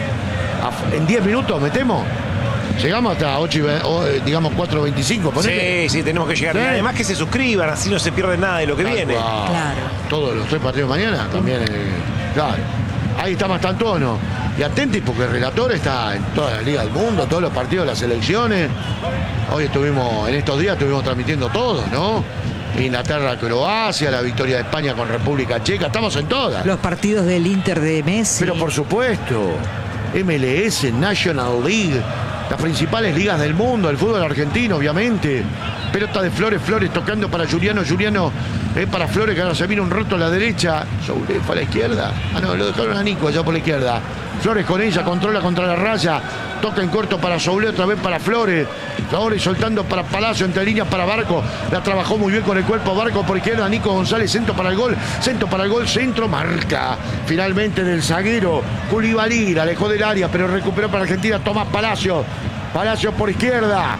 ¿En diez minutos metemos? Llegamos hasta ocho y ve- o, eh, digamos cuatro veinticinco. Sí, sí, tenemos que llegar. Sí. Y además que se suscriban, así no se pierden nada de lo que viene. Claro. Todos los tres partidos mañana también. eh, claro. Ahí está Mastantuono. Y atentos porque el relator está en toda la Liga del Mundo, todos los partidos de las selecciones. Hoy estuvimos, en estos días estuvimos transmitiendo todos, ¿no? Inglaterra, Croacia, la victoria de España con República Checa, estamos en todas. Los partidos del Inter de Messi. Pero por supuesto, M L S, National League, las principales ligas del mundo, el fútbol argentino, obviamente. Pelota de Flores, Flores tocando para Juliano, Juliano es para Flores, que ahora se viene un roto a la derecha. Soule fue a la izquierda. Ah, no, lo dejaron a Nico allá por la izquierda. Flores con ella, controla contra la raya. Toca en corto para Soule, otra vez para Flores. Flores soltando para Palacio, entre líneas para Barco. La trabajó muy bien con el cuerpo Barco por izquierda. Nico González, centro para el gol. Centro para el gol, centro, marca. Finalmente del zaguero. Koulibaly, la alejó del área, pero recuperó para Argentina Tomás Palacio. Palacio por izquierda.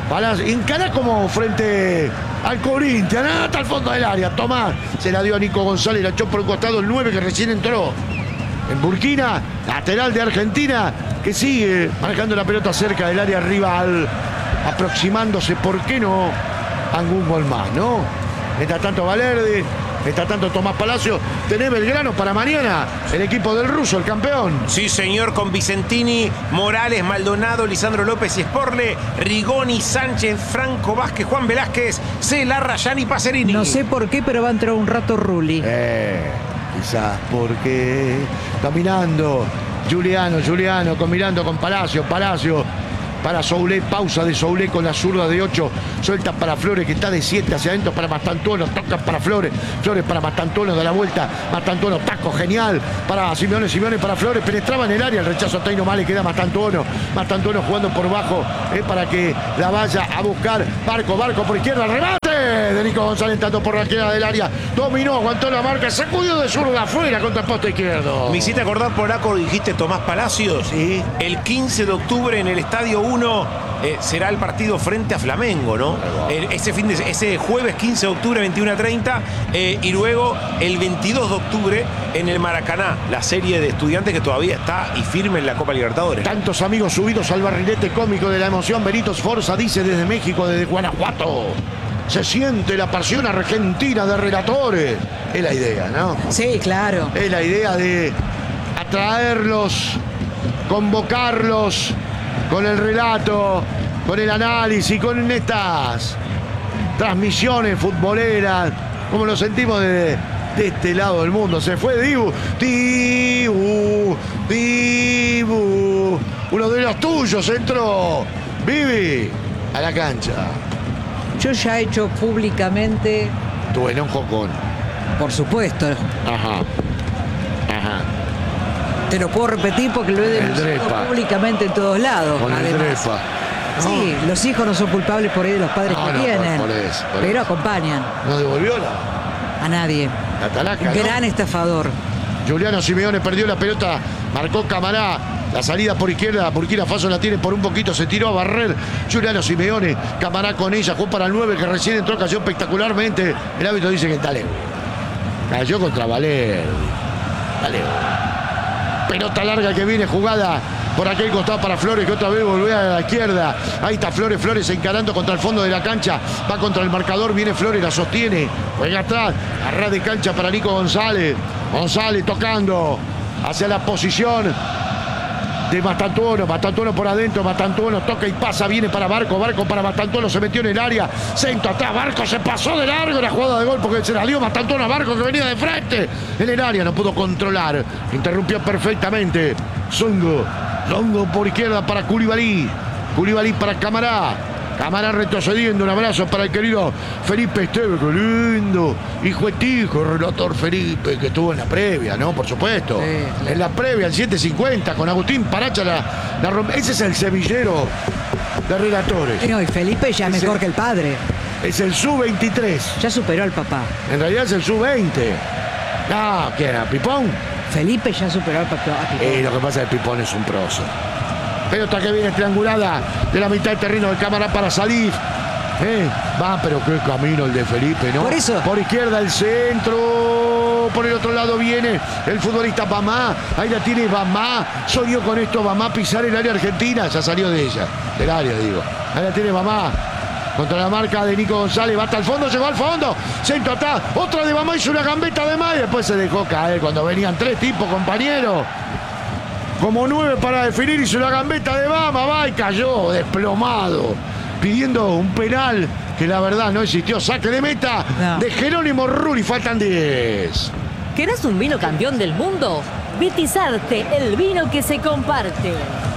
Palacio, encará como frente al Corinthians, hasta el fondo del área. Tomás, se la dio a Nico González, la echó por un costado el nueve que recién entró. En Burkina, lateral de Argentina, que sigue marcando la pelota cerca del área rival, aproximándose, ¿por qué no? Algún gol más, ¿no? Mientras tanto Valerde, mientras tanto Tomás Palacio. Tenés Belgrano para mañana, el equipo del ruso, el campeón. Sí, señor, con Vicentini, Morales, Maldonado, Lisandro López y Sporle, Rigoni, Sánchez, Franco Vázquez, Juan Velázquez, Cela, Rayán y Pacerini. No sé por qué, pero va a entrar un rato Rulli. Eh, quizás porque caminando, Juliano, Juliano, combinando con Palacio, Palacio. Para Soulé, pausa de Soulé con la zurda de ocho, suelta para Flores que está de siete hacia adentro para Mastantuono, toca para Flores, Flores para Mastantuono, da la vuelta, Mastantuono, taco genial para Simeone, Simeone para Flores, penetraba en el área, el rechazo a Taino Mal, le queda Mastantuono, Mastantuono jugando por bajo, eh, para que la vaya a buscar, Barco, Barco por izquierda, el remate de Nico González entrando por la izquierda del área, dominó, aguantó la marca, sacudió de zurda afuera contra el poste izquierdo. Me hiciste acordar, polaco, dijiste Tomás Palacios. Sí. El quince de octubre en el Estadio uno eh, será el partido frente a Flamengo, ¿no? El, ese, fin de, ese jueves quince de octubre, veintiuno a treinta, eh, y luego el veintidós de octubre en el Maracaná, la serie de Estudiantes que todavía está y firme en la Copa Libertadores. Tantos amigos subidos al barrilete cómico de la emoción. Benito Sforza dice desde México, desde Guanajuato. Se siente la pasión argentina de relatores. Es la idea, ¿no? Sí, claro. Es la idea de atraerlos, convocarlos con el relato, con el análisis, con estas transmisiones futboleras, como lo sentimos de, de este lado del mundo. Se fue Dibu, Dibu, Dibu, uno de los tuyos entró, Vivi, a la cancha. Yo ya he hecho públicamente, Tu enojo con... por supuesto, Ajá, ajá, te lo puedo repetir porque lo he denunciado Drepa. públicamente en todos lados. con el además. Drepa. Sí, los hijos no son culpables por ahí de los padres No, que no, tienen, por- por eso, por pero eso. acompañan ¿No devolvió la, a nadie. la talaca, no? Gran estafador. Juliano Simeone perdió la pelota, marcó Camará, la salida por izquierda, Burkina Faso la tiene por un poquito, se tiró a barrer Juliano Simeone, Camará con ella, jugó para el nueve que recién entró, cayó espectacularmente, el árbitro dice que está lejos. Cayó contra Valer, dale. Pelota larga que viene jugada por aquel costado para Flores, que otra vez volvió a la izquierda. Ahí está Flores, Flores encarando contra el fondo de la cancha. Va contra el marcador, viene Flores, la sostiene. Juega atrás, a ras de cancha para Nico González. González tocando hacia la posición de Mastantuono. Mastantuono por adentro, Mastantuono toca y pasa, viene para Barco, Barco para Mastantuono, se metió en el área. Centro atrás, Barco se pasó de largo la jugada de gol porque se la dio Mastantuono a Barco que venía de frente. En el área no pudo controlar, interrumpió perfectamente. Zongo, Zongo por izquierda para Koulibaly. Koulibaly para Camará. Camará retrocediendo, un abrazo para el querido Felipe Esteve, qué lindo. Hijo de tijo, relator Felipe, que estuvo en la previa, ¿no? Por supuesto. Sí. En la previa, el siete cincuenta, con Agustín Paracha la, la rompe. Ese es el semillero de relatores. No, y Felipe ya Ese- mejor que el padre. Es el sub veintitrés. Ya superó al papá. En realidad es el sub veinte. No, ¿quién era? ¿Pipón? Felipe ya superó al papá. a Pipón. Eh, lo que pasa es que Pipón es un proso. Pelota que viene triangulada de la mitad del terreno de Cámara para Salif. Eh, va, pero qué camino el de Felipe, ¿no? Por eso. Por izquierda el centro. Por el otro lado viene el futbolista Bamá. Ahí la tiene Bamá. Soñó con esto Bamá pisar el área argentina. Ya salió de ella. Del área, digo. Ahí la tiene Bamá. Contra la marca de Nico González. Va hasta el fondo. Llegó al fondo. Centro atrás. Otra de Bamá. Hizo una gambeta de más. Y después se dejó caer cuando venían tres tipos, compañeros. Como nueve para definir, hizo la gambeta de Bama, va y cayó desplomado, pidiendo un penal que la verdad no existió. Saque de meta No. de Jerónimo Rulli, faltan diez. ¿Querés un vino campeón del mundo? Vitizarte, el vino que se comparte.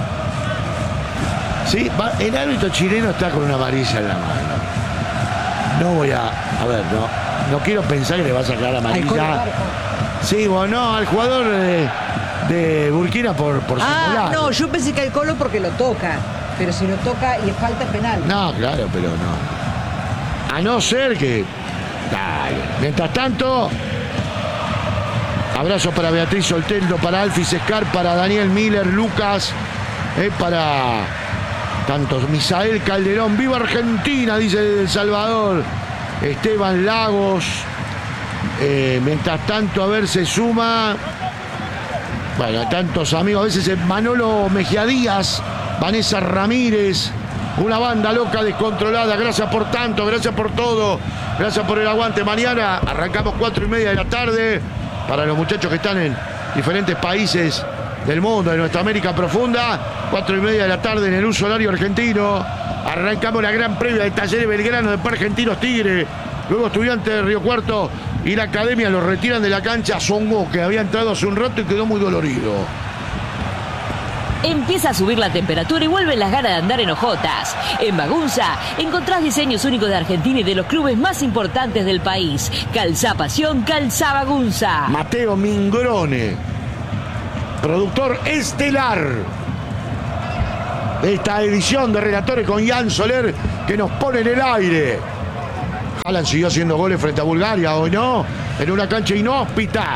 Sí, va- el árbitro chileno está con una amarilla en la mano. No voy a. A ver, no, no quiero pensar que le va a sacar la Al Colo amarilla. Barco. Sí, bueno, no, al jugador de, de Burkina por, por Ah, simular. no, yo pensé que al Colo porque lo toca. Pero si lo toca y es falta penal. No, claro, pero no. A no ser que. Dale. Mientras tanto. Abrazo para Beatriz Soltero, para Alfis Escar, para Daniel Miller, Lucas, eh, para Tantos. Misael Calderón, ¡viva Argentina!, dice El Salvador. Esteban Lagos. Eh, mientras tanto, a ver, se suma. Bueno, tantos amigos. A veces Manolo Mejía Díaz, Vanessa Ramírez. Una banda loca, descontrolada. Gracias por tanto, gracias por todo. Gracias por el aguante. Mañana arrancamos cuatro y media de la tarde. Para los muchachos que están en diferentes países del mundo, de nuestra América profunda, cuatro y media de la tarde en el uso horario argentino. Arrancamos la gran previa de Talleres Belgrano de Par Argentinos Tigre. Luego Estudiantes de Río Cuarto y la Academia los retiran de la cancha. Songo, que había entrado hace un rato y quedó muy dolorido. Empieza a subir la temperatura y vuelven las ganas de andar en hojotas. En Magunza encontrás diseños únicos de Argentina y de los clubes más importantes del país. Calzá Pasión, calzá Magunza. Mateo Mingrone, productor estelar de esta edición de Relatores con Jan Soler, que nos pone en el aire. Haaland siguió haciendo goles frente a Bulgaria, hoy no, en una cancha inhóspita.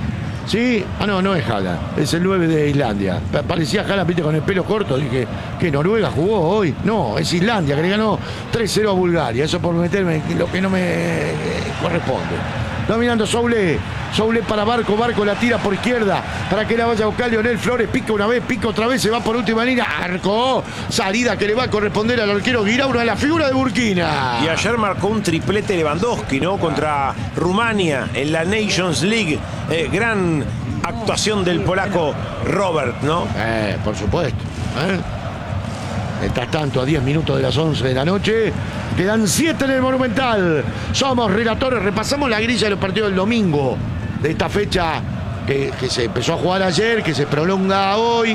¿Sí? Ah, no, no es Haaland, es el nueve de Islandia. Parecía Haaland, viste, con el pelo corto. Dije, ¿qué, Noruega jugó hoy? No, es Islandia, que le ganó tres cero a Bulgaria. Eso por meterme en lo que no me eh, corresponde. Dominando Soule. Soule para Barco. Barco la tira por izquierda para que la vaya a buscar Leonel Flores. Pica una vez, pica otra vez. Se va por última línea. Arco. Salida que le va a corresponder al arquero Guiraura, la figura de Burkina. Y ayer marcó un triplete Lewandowski, ¿no? Contra Rumania en la Nations League. Eh, gran actuación del polaco Robert, ¿no? Eh, por supuesto. ¿eh? Mientras tanto, a diez minutos de las once de la noche, quedan siete en el Monumental. Somos Relatores, repasamos la grilla de los partidos del domingo, de esta fecha que, que se empezó a jugar ayer, que se prolonga hoy,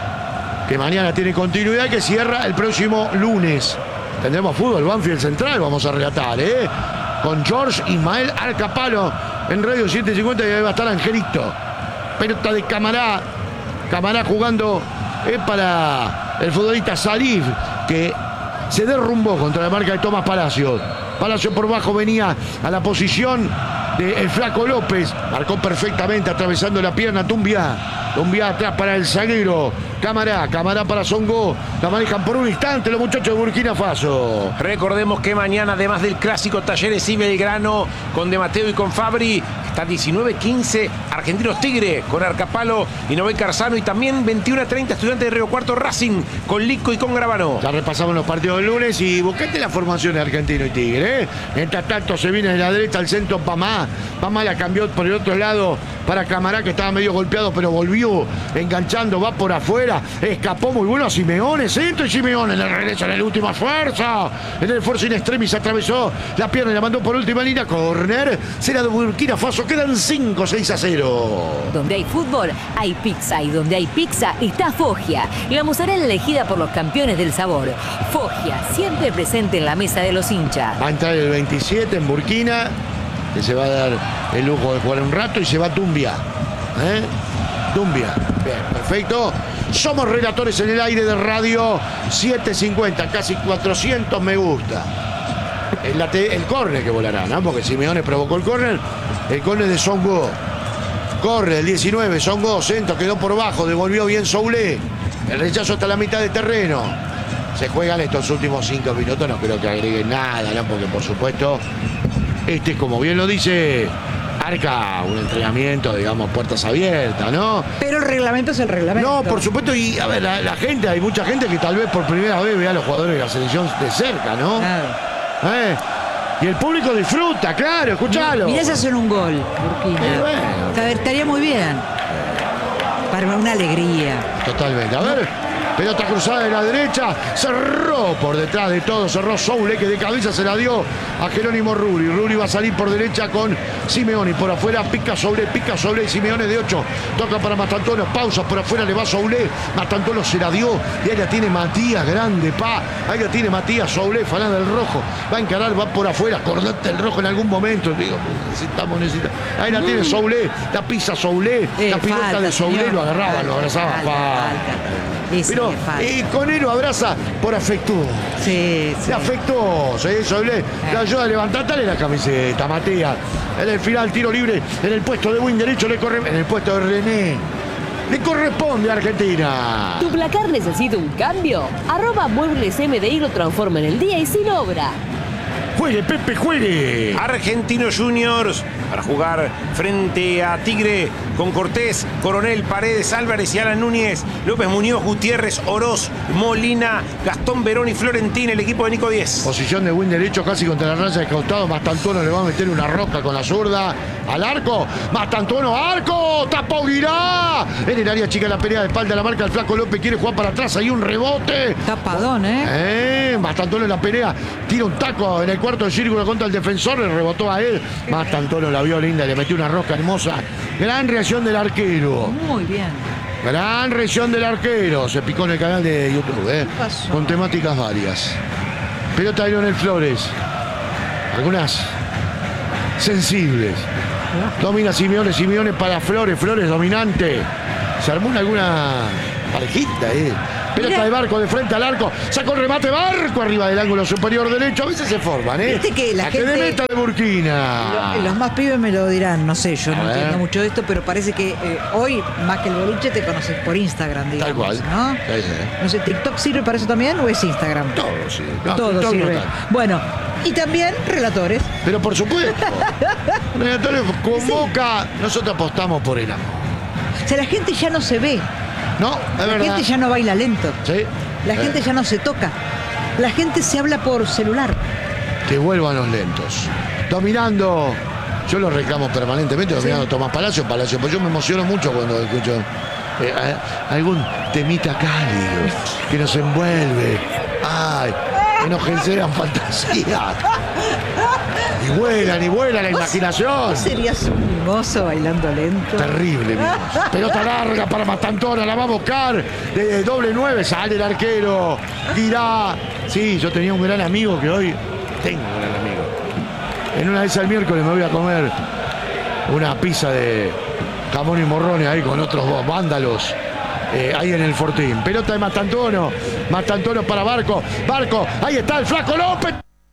que mañana tiene continuidad y que cierra el próximo lunes. Tendremos fútbol, Banfield Central, vamos a relatar, ¿eh? Con George Ismael Arcapalo en Radio siete cincuenta, y ahí va a estar Angelito. Pelota de Camará, Camará jugando eh, para el futbolista Salif, que se derrumbó contra la marca de Tomás Palacios. Palacios por bajo venía a la posición del Flaco López. Marcó perfectamente atravesando la pierna Tumbia. Tumbia atrás para el zaguero Camará. Camará para Songo. La manejan por un instante los muchachos de Burkina Faso. Recordemos que mañana, además del clásico Talleres y Belgrano, con De Mateo y con Fabri, está diecinueve quince Argentinos Tigre con Arcapalo y Noé Carzano, y también veintiuno treinta Estudiantes de Río Cuarto Racing con Lico y con Gravano. Ya repasamos los partidos del lunes y buscate la formación de Argentino y Tigre, ¿eh? Mientras tanto se viene de la derecha al centro Pamá. Pamá la cambió por el otro lado para Camará, que estaba medio golpeado, pero volvió enganchando, va por afuera, escapó muy bueno a Simeone, centro y Simeone en el regreso, en el último esfuerzo, en el esfuerzo in extremis atravesó la pierna y la mandó por última línea. Corner, será de Burkina Faso, quedan cinco, seis a cero. Donde hay fútbol, hay pizza. Y donde hay pizza, está Foggia. La mozzarella elegida por los campeones del sabor. Foggia, siempre presente en la mesa de los hinchas. Va a entrar el veintisiete en Burkina, que se va a dar el lujo de jugar un rato, y se va Tumbia. ¿Eh? Tumbia. Bien, perfecto. Somos Relatores en el aire de Radio siete cincuenta, casi cuatrocientos me gusta. El, el córner que volará, ¿no? Porque Simeone provocó el córner. El córner de Songo. Corre el diecinueve, Songo, centro, quedó por bajo, devolvió bien Soule. El rechazo hasta la mitad de terreno. Se juegan estos últimos cinco minutos, no creo que agreguen nada, ¿no? Porque por supuesto, este, como bien lo dice Arca, un entrenamiento, digamos, puertas abiertas, ¿no? Pero el reglamento es el reglamento. No, por supuesto, y a ver, la, la gente, hay mucha gente que tal vez por primera vez vea a los jugadores de la selección de cerca, ¿no? Claro. ¿Eh? Y el público disfruta, claro, escuchalo. Mirá si hacen un gol, Burkina. Eh, bueno. Está- Estaría muy bien. Para una alegría. Totalmente. A ver, pelota cruzada de la derecha, cerró por detrás de todo, cerró Soule, que de cabeza se la dio a Jerónimo Ruri. Ruri va a salir por derecha con Simeone, por afuera pica Soule, pica Soule y Simeone de ocho, toca para Mastantuono, pausa por afuera, le va Soule, Mastantuono se la dio y ahí la tiene Matías, grande, pa, ahí la tiene Matías, Soule, Falán del rojo, va a encarar, va por afuera, acordate el rojo en algún momento, digo, necesitamos, necesitamos, ahí la tiene Soule, la pisa Soule, Eh, la pilota falta, de Soule, señor. lo agarraba, Falta, lo abrazaba, falta, pa. falta. Ese Pero le falta. y Conero abraza por afectuoso. Sí, sí. De afectuoso, eso le, le ayuda a levantar, dale la camiseta, Matías. En el final, tiro libre, en el puesto de wing derecho le corre, en el puesto de René. Le corresponde a Argentina. ¿Tu placar necesita un cambio? Arroba Muebles M D I lo transforma en el día y sin obra. ¡Juegue, Pepe, juegue! Argentinos Juniors para jugar frente a Tigre con Cortés, Coronel, Paredes, Álvarez y Alan Núñez, López Muñoz, Gutiérrez, Oroz, Molina, Gastón Verón y Florentín, el equipo de Nico diez. Posición de win derecho casi contra la raya de costado. Mastantuono le va a meter una roca con la zurda al arco. Mastantuono, arco. Tapó Guirá. En el área chica la pelea de espalda. La marca el flaco López. Quiere jugar para atrás. Hay un rebote. Tapadón, ¿eh? Eh, Mastantuono en la pelea. Tira un taco en el cuarto de círculo contra el defensor. Le rebotó a él. Mastantuono la vio linda. Le metió una rosca hermosa. Gran reacción del arquero. Muy bien. Gran reacción del arquero. Se picó en el canal de YouTube, ¿eh? ¿Qué pasó? Con temáticas varias. Pelota de Leonel Flores. Algunas sensibles. Domina Simeone, Simeone para Flores, Flores dominante. Se armó una, alguna parejita, ¿eh? Pelota Mirá. de Barco de frente al arco. Sacó el remate Barco arriba del ángulo superior derecho. A veces se forman, ¿eh? Viste que la que gente- de meta de Burkina. Lo- Los más pibes me lo dirán, no sé, yo A no ver. entiendo mucho de esto, pero parece que eh, hoy, más que el boliche, te conoces por Instagram, digamos. Tal cual. ¿No? Sí, sí. No sé, ¿TikTok sirve para eso también o es Instagram? Todo, sí. No, Todo TikTok no sirve. tanto. Bueno, y también relatores. Pero por supuesto. Relatores convoca. Nosotros apostamos por el amor. O sea, la gente ya no se ve, No, es la verdad. gente ya no baila lento, Sí. la Eh, gente ya no se toca, la gente se habla por celular. Que vuelvan los lentos. Dominando. Yo lo reclamo permanentemente, dominando Tomás Palacio, Palacio. Pues yo me emociono mucho cuando escucho eh, a- algún temita cálido que nos envuelve. Ay, que nos generan fantasía. Y vuelan, y vuela la imaginación. ¿Vos serías un mimoso bailando lento? Terrible, mimoso. Pelota larga para Matantona, la va a buscar. De doble nueve, sale el arquero. Irá. Sí, yo tenía un gran amigo que hoy tengo un gran amigo. En una vez al miércoles me voy a comer una pizza de jamón y morrones ahí con otros dos vándalos. eh, ahí en el Fortín. Pelota de Mastantuono. Mastantuono para Barco. Barco. Ahí está el flaco López.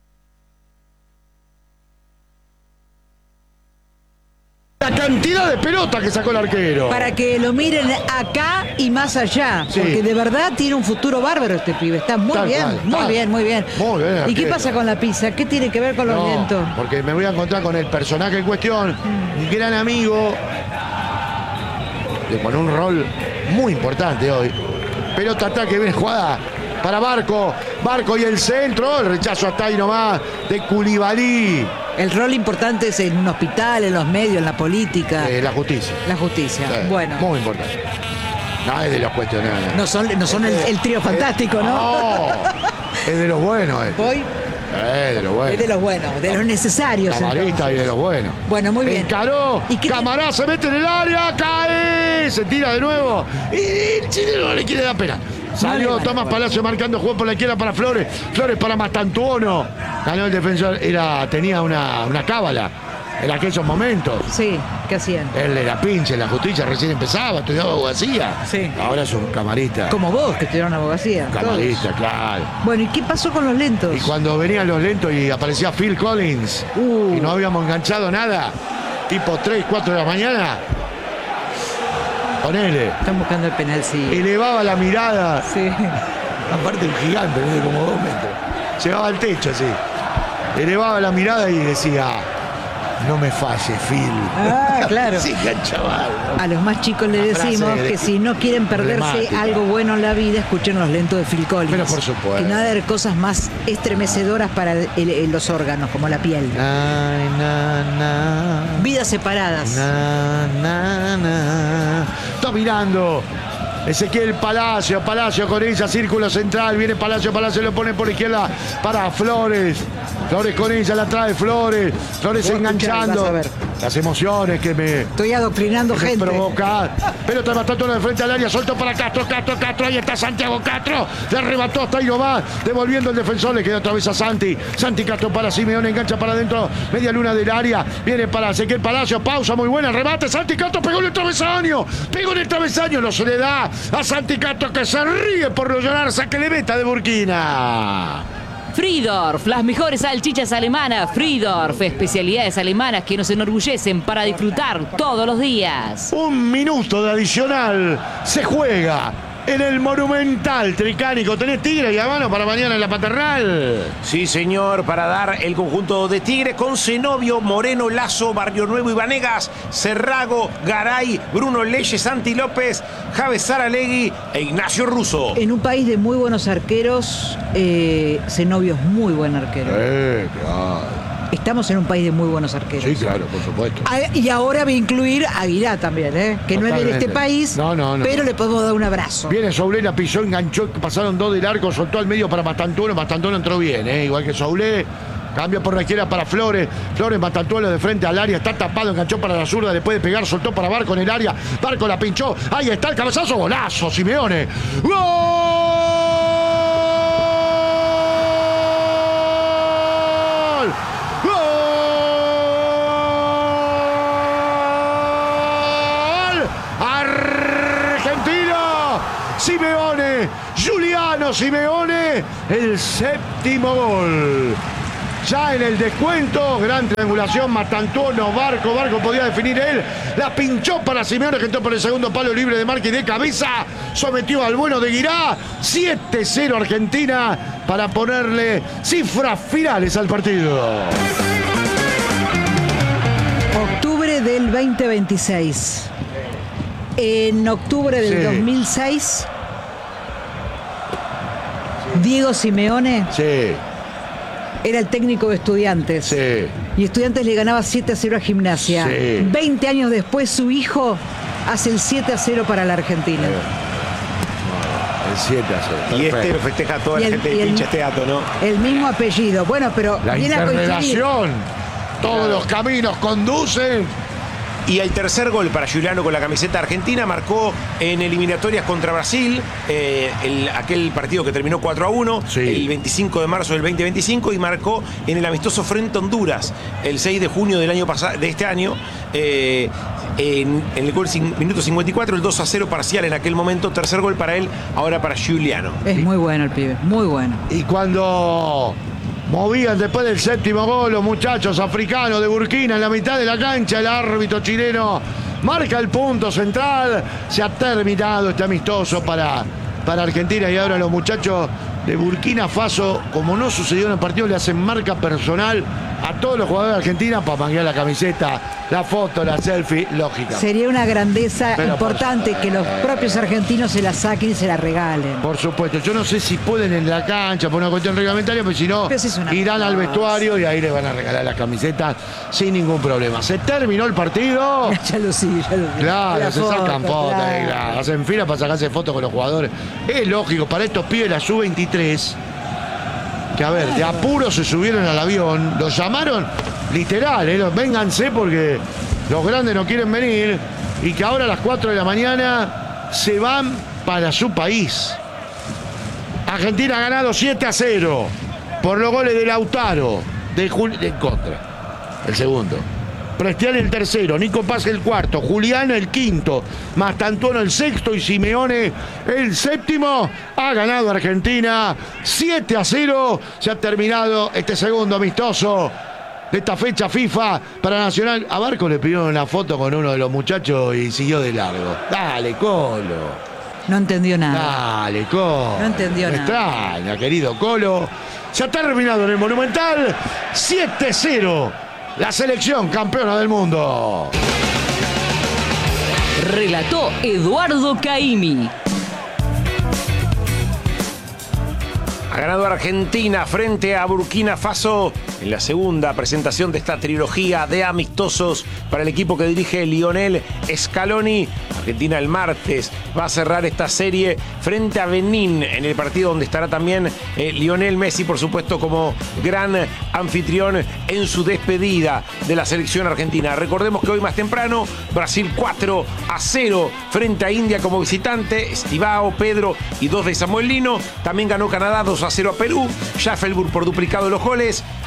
La cantidad de pelota que sacó el arquero. Para que lo miren acá y más allá, Sí. porque de verdad tiene un futuro bárbaro este pibe. Está muy Tal bien, cual, muy tal. bien, muy bien. Muy bien, ¿Y qué arquero. pasa con la pizza? ¿Qué tiene que ver con los No, lentos? porque me voy a encontrar con el personaje en cuestión, mi gran amigo, que con un rol muy importante hoy. Pelota ataque, viene jugada para Barco, Barco y el centro, el rechazo hasta ahí nomás de Koulibaly. El rol importante es en un hospital, en los medios, en la política, Eh, la justicia. la justicia. Sí, Bueno, Muy importante. No es de los cuestionables. no son, no son el, el trío fantástico, ¿no? No, es de los buenos. Es, Hoy es de los buenos. es de los buenos, de los necesarios. Camarista y entonces. de los buenos. Bueno, muy bien. Encaró. ¿Y qué te- Camará se mete en el área. Cae. Se tira de nuevo. Y el chileno no le quiere dar pena. Salió vale, Tomás bueno. Palacio marcando juego por la izquierda para Flores. Flores para Mastantuono. Ganó el defensor. Era, tenía una, una cábala en aquellos momentos. Sí, ¿qué hacían? Él era pinche en la justicia, recién empezaba, estudiaba abogacía. Sí. Ahora es un camarista. Como vos, que estudiaron abogacía. Camarista, todos. claro. Bueno, ¿y qué pasó con los lentos? Y cuando venían los lentos y aparecía Phil Collins Uh. y no habíamos enganchado nada, tipo tres, cuatro de la mañana, ponele, Están buscando el penal, sí. elevaba la mirada, Sí. aparte un gigante, mide como dos metros, llegaba al techo así, elevaba la mirada y decía, no me falles, Phil. Ah, claro. Sí, chaval. A los más chicos les Una frase decimos de- que si no quieren perderse emblemática. algo bueno en la vida, escuchen los lentos de Phil Collins. Pero por supuesto. Que nada de cosas más estremecedoras para el- el- los órganos, como la piel. Na, na, na. Vidas separadas. Na, na, na. Dominando. Ezequiel Palacio, Palacio con ella, círculo central, viene Palacio, Palacio lo pone por izquierda para Flores. Flores con ella, la trae Flores. Flores Vos enganchando. escuchá y vas a ver. Las emociones que me, Estoy adoctrinando que me gente. provoca. Pero está bastante de frente al área, soltó para Castro, Castro, Castro. Ahí está Santiago Castro. Le arrebató hasta ahí nomás. Devolviendo el defensor, le queda otra vez a Santi. Santi Castro para Simeone, engancha para adentro. Media luna del área. Viene para Ezequiel Palacio. Pausa muy buena. Remate. Santi Castro pegó en el travesaño. Pegó en el travesaño. No se le da a Santi Castro que se ríe por no llorar. Saque de meta de Burkina. Friedorf, las mejores salchichas alemanas. Friedorf, especialidades alemanas que nos enorgullecen para disfrutar todos los días. Un minuto de adicional se juega en el Monumental Tricánico. ¿Tenés Tigre y a mano para mañana en la Paternal? Sí, señor, para dar el conjunto de Tigre con Zenobio, Moreno, Lazo, Barrio Nuevo y Vanegas, Cerrago, Garay, Bruno Leyes, Santi López, Javes Saralegui e Ignacio Russo. En un país de muy buenos arqueros, eh, Zenobio es muy buen arquero. Eh, claro. Estamos en un país de muy buenos arqueros. Sí, claro, por supuesto. Ah, y ahora voy a incluir a Aguirá también, ¿eh? Que no es de este Totalmente. país, No, no, no. pero le podemos dar un abrazo. Viene Soulé, la pisó, enganchó, pasaron dos del arco, soltó al medio para Mastantuono, Mastantuono entró bien, ¿eh? Igual que Soulé. Cambia por la izquierda para Flores. Flores, Matantuelo de frente al área. Está tapado, enganchó para la zurda. Después de pegar, soltó para Barco en el área. Barco la pinchó. Ahí está el cabezazo. Golazo, Simeone. ¡Gol! ¡Gol! ¡Argentina! Simeone. Giuliano Simeone. El séptimo gol. Ya en el descuento, gran triangulación, Matantuono, Barco, Barco podía definir él, la pinchó para Simeone, que entró por el segundo palo libre de marca y de cabeza, sometió al bueno de Guirá, siete cero Argentina, para ponerle cifras finales al partido. Octubre del veinte veintiséis. En octubre del Sí. dos mil seis, Diego Simeone Sí, era el técnico de Estudiantes. sí. Y Estudiantes le ganaba siete a cero a Gimnasia. Sí. veinte años después, su hijo hace el siete a cero para la Argentina. El siete a cero. Y este Perfecto. lo festeja toda Y la el- gente y de el- pincha este dato, ¿no? El mismo apellido. Bueno, pero La viene a coincidir. interrelación. Todos los caminos conducen. Y el tercer gol para Giuliano con la camiseta argentina marcó en eliminatorias contra Brasil, eh, el- aquel partido que terminó cuatro a uno, Sí. el veinticinco de marzo del veinte veinticinco, y marcó en el amistoso frente a Honduras el seis de junio del año pasado, de este año, eh, en, en el gol cin- minuto cincuenta y cuatro, el dos a cero parcial en aquel momento, tercer gol para él, ahora para Giuliano. Es muy bueno el pibe, muy bueno. Y cuando movían después del séptimo gol los muchachos africanos de Burkina en la mitad de la cancha, el árbitro chileno marca el punto central. Se ha terminado este amistoso para, para Argentina, y ahora los muchachos de Burkina Faso, como no sucedió en el partido, le hacen marca personal a todos los jugadores de Argentina para manguear la camiseta, la foto, la selfie, lógica. Sería una grandeza Pero por importante supuesto. que los propios argentinos se la saquen y se la regalen. Por supuesto, yo no sé si pueden en la cancha por una cuestión reglamentaria, pero si no, Pero si es una irán al cosa. vestuario y ahí les van a regalar las camisetas sin ningún problema. Se terminó el partido. Ya lo sí, ya lo sí. Claro, La se foto, sacan fotos, claro. eh, claro, hacen fila para sacarse fotos con los jugadores. Es lógico, para estos pibes la sub veintitrés, que a ver, de apuro se subieron al avión, los llamaron literal, eh, los- vénganse porque los grandes no quieren venir, y que ahora a las cuatro de la mañana se van para su país. Argentina ha ganado siete a cero por los goles de Lautaro, de Jul en contra, el segundo. Prestiani el tercero, Nico Paz el cuarto, Juliano el quinto, Mastantuono el sexto y Simeone el séptimo. Ha ganado Argentina siete a cero. Se ha terminado este segundo amistoso de esta fecha FIFA para Nacional. A Barco le pidieron una foto con uno de los muchachos y siguió de largo. Dale, Colo. No entendió nada. Dale, Colo. No entendió Me nada. extraña, querido Colo. Se ha terminado en el Monumental siete cero. La selección campeona del mundo. Relató Eduardo Caimi. Ha ganado Argentina frente a Burkina Faso en la segunda presentación de esta trilogía de amistosos para el equipo que dirige Lionel Scaloni. Argentina el martes va a cerrar esta serie frente a Benín en el partido donde estará también eh, Lionel Messi, por supuesto, como gran anfitrión en su despedida de la selección argentina. Recordemos que hoy más temprano Brasil cuatro a cero frente a India como visitante. Estivao, Pedro y dos de Samuel Lino. También ganó Canadá dos a cero a Perú. Schaffelburg por duplicado de los goles.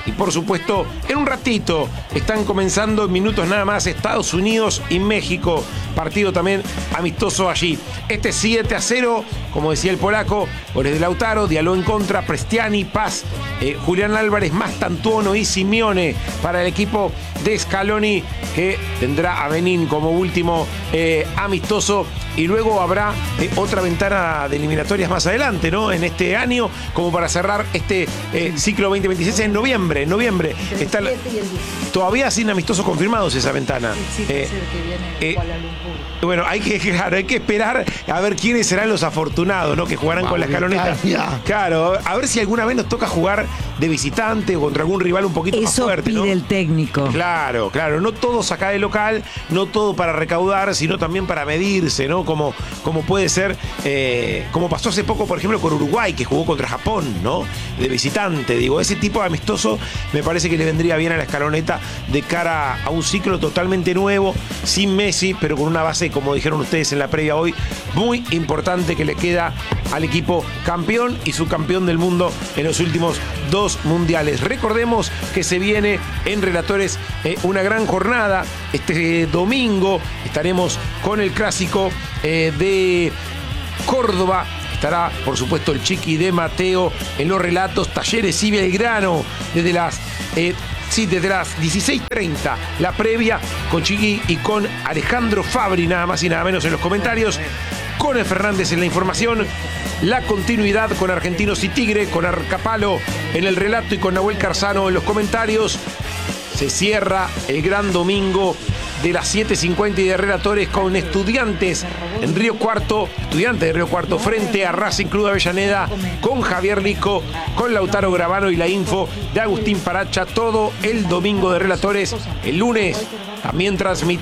Y por supuesto, en un ratito están comenzando en minutos nada más Estados Unidos y México. Partido también amistoso allí. Este siete a cero, como decía el polaco, goles de Lautaro, Diallo en contra, Prestiani, Paz, eh, Julián Álvarez, Mastantuono y Simeone para el equipo de Scaloni, que tendrá a Benín como último eh, amistoso. Y luego habrá eh, otra ventana de eliminatorias más adelante, ¿no? En este año, como para cerrar este eh, ciclo veinte veintiséis en noviembre. En noviembre está la, todavía sin amistosos confirmados esa ventana. Eh, eh, bueno, hay que, claro, hay que esperar a ver quiénes serán los afortunados, ¿no? Que jugarán con la escaloneta. Claro, a ver si alguna vez nos toca jugar de visitante o contra algún rival un poquito Eso más fuerte, pide ¿no? el técnico. Claro, claro. No todos acá de local, no todo para recaudar, sino también para medirse, ¿no? Como, como puede ser, eh, como pasó hace poco, por ejemplo, con Uruguay, que jugó contra Japón, ¿no? De visitante. Digo, ese tipo de amistoso me parece que le vendría bien a la escaloneta de cara a un ciclo totalmente nuevo, sin Messi, pero con una base, como dijeron ustedes en la previa hoy, muy importante que le queda al equipo campeón y subcampeón del mundo en los últimos dos mundiales. Recordemos que se viene en Relatores eh, una gran jornada. Este domingo estaremos con el clásico eh, de Córdoba. Estará, por supuesto, el Chiqui de Mateo en los relatos. Talleres y Belgrano desde las... Eh, Sí, desde las dieciséis treinta, la previa con Chiqui y con Alejandro Fabri, nada más y nada menos en los comentarios, con el Fernández en la información, la continuidad con Argentinos y Tigre, con Arcapalo en el relato y con Nahuel Carzano en los comentarios. Se cierra el gran domingo de las siete cincuenta y de Relatores con Estudiantes en Río Cuarto, Estudiantes de Río Cuarto frente a Racing Club de Avellaneda, con Javier Lico, con Lautaro Gravano y la info de Agustín Paracha, todo el domingo de Relatores. El lunes también transmite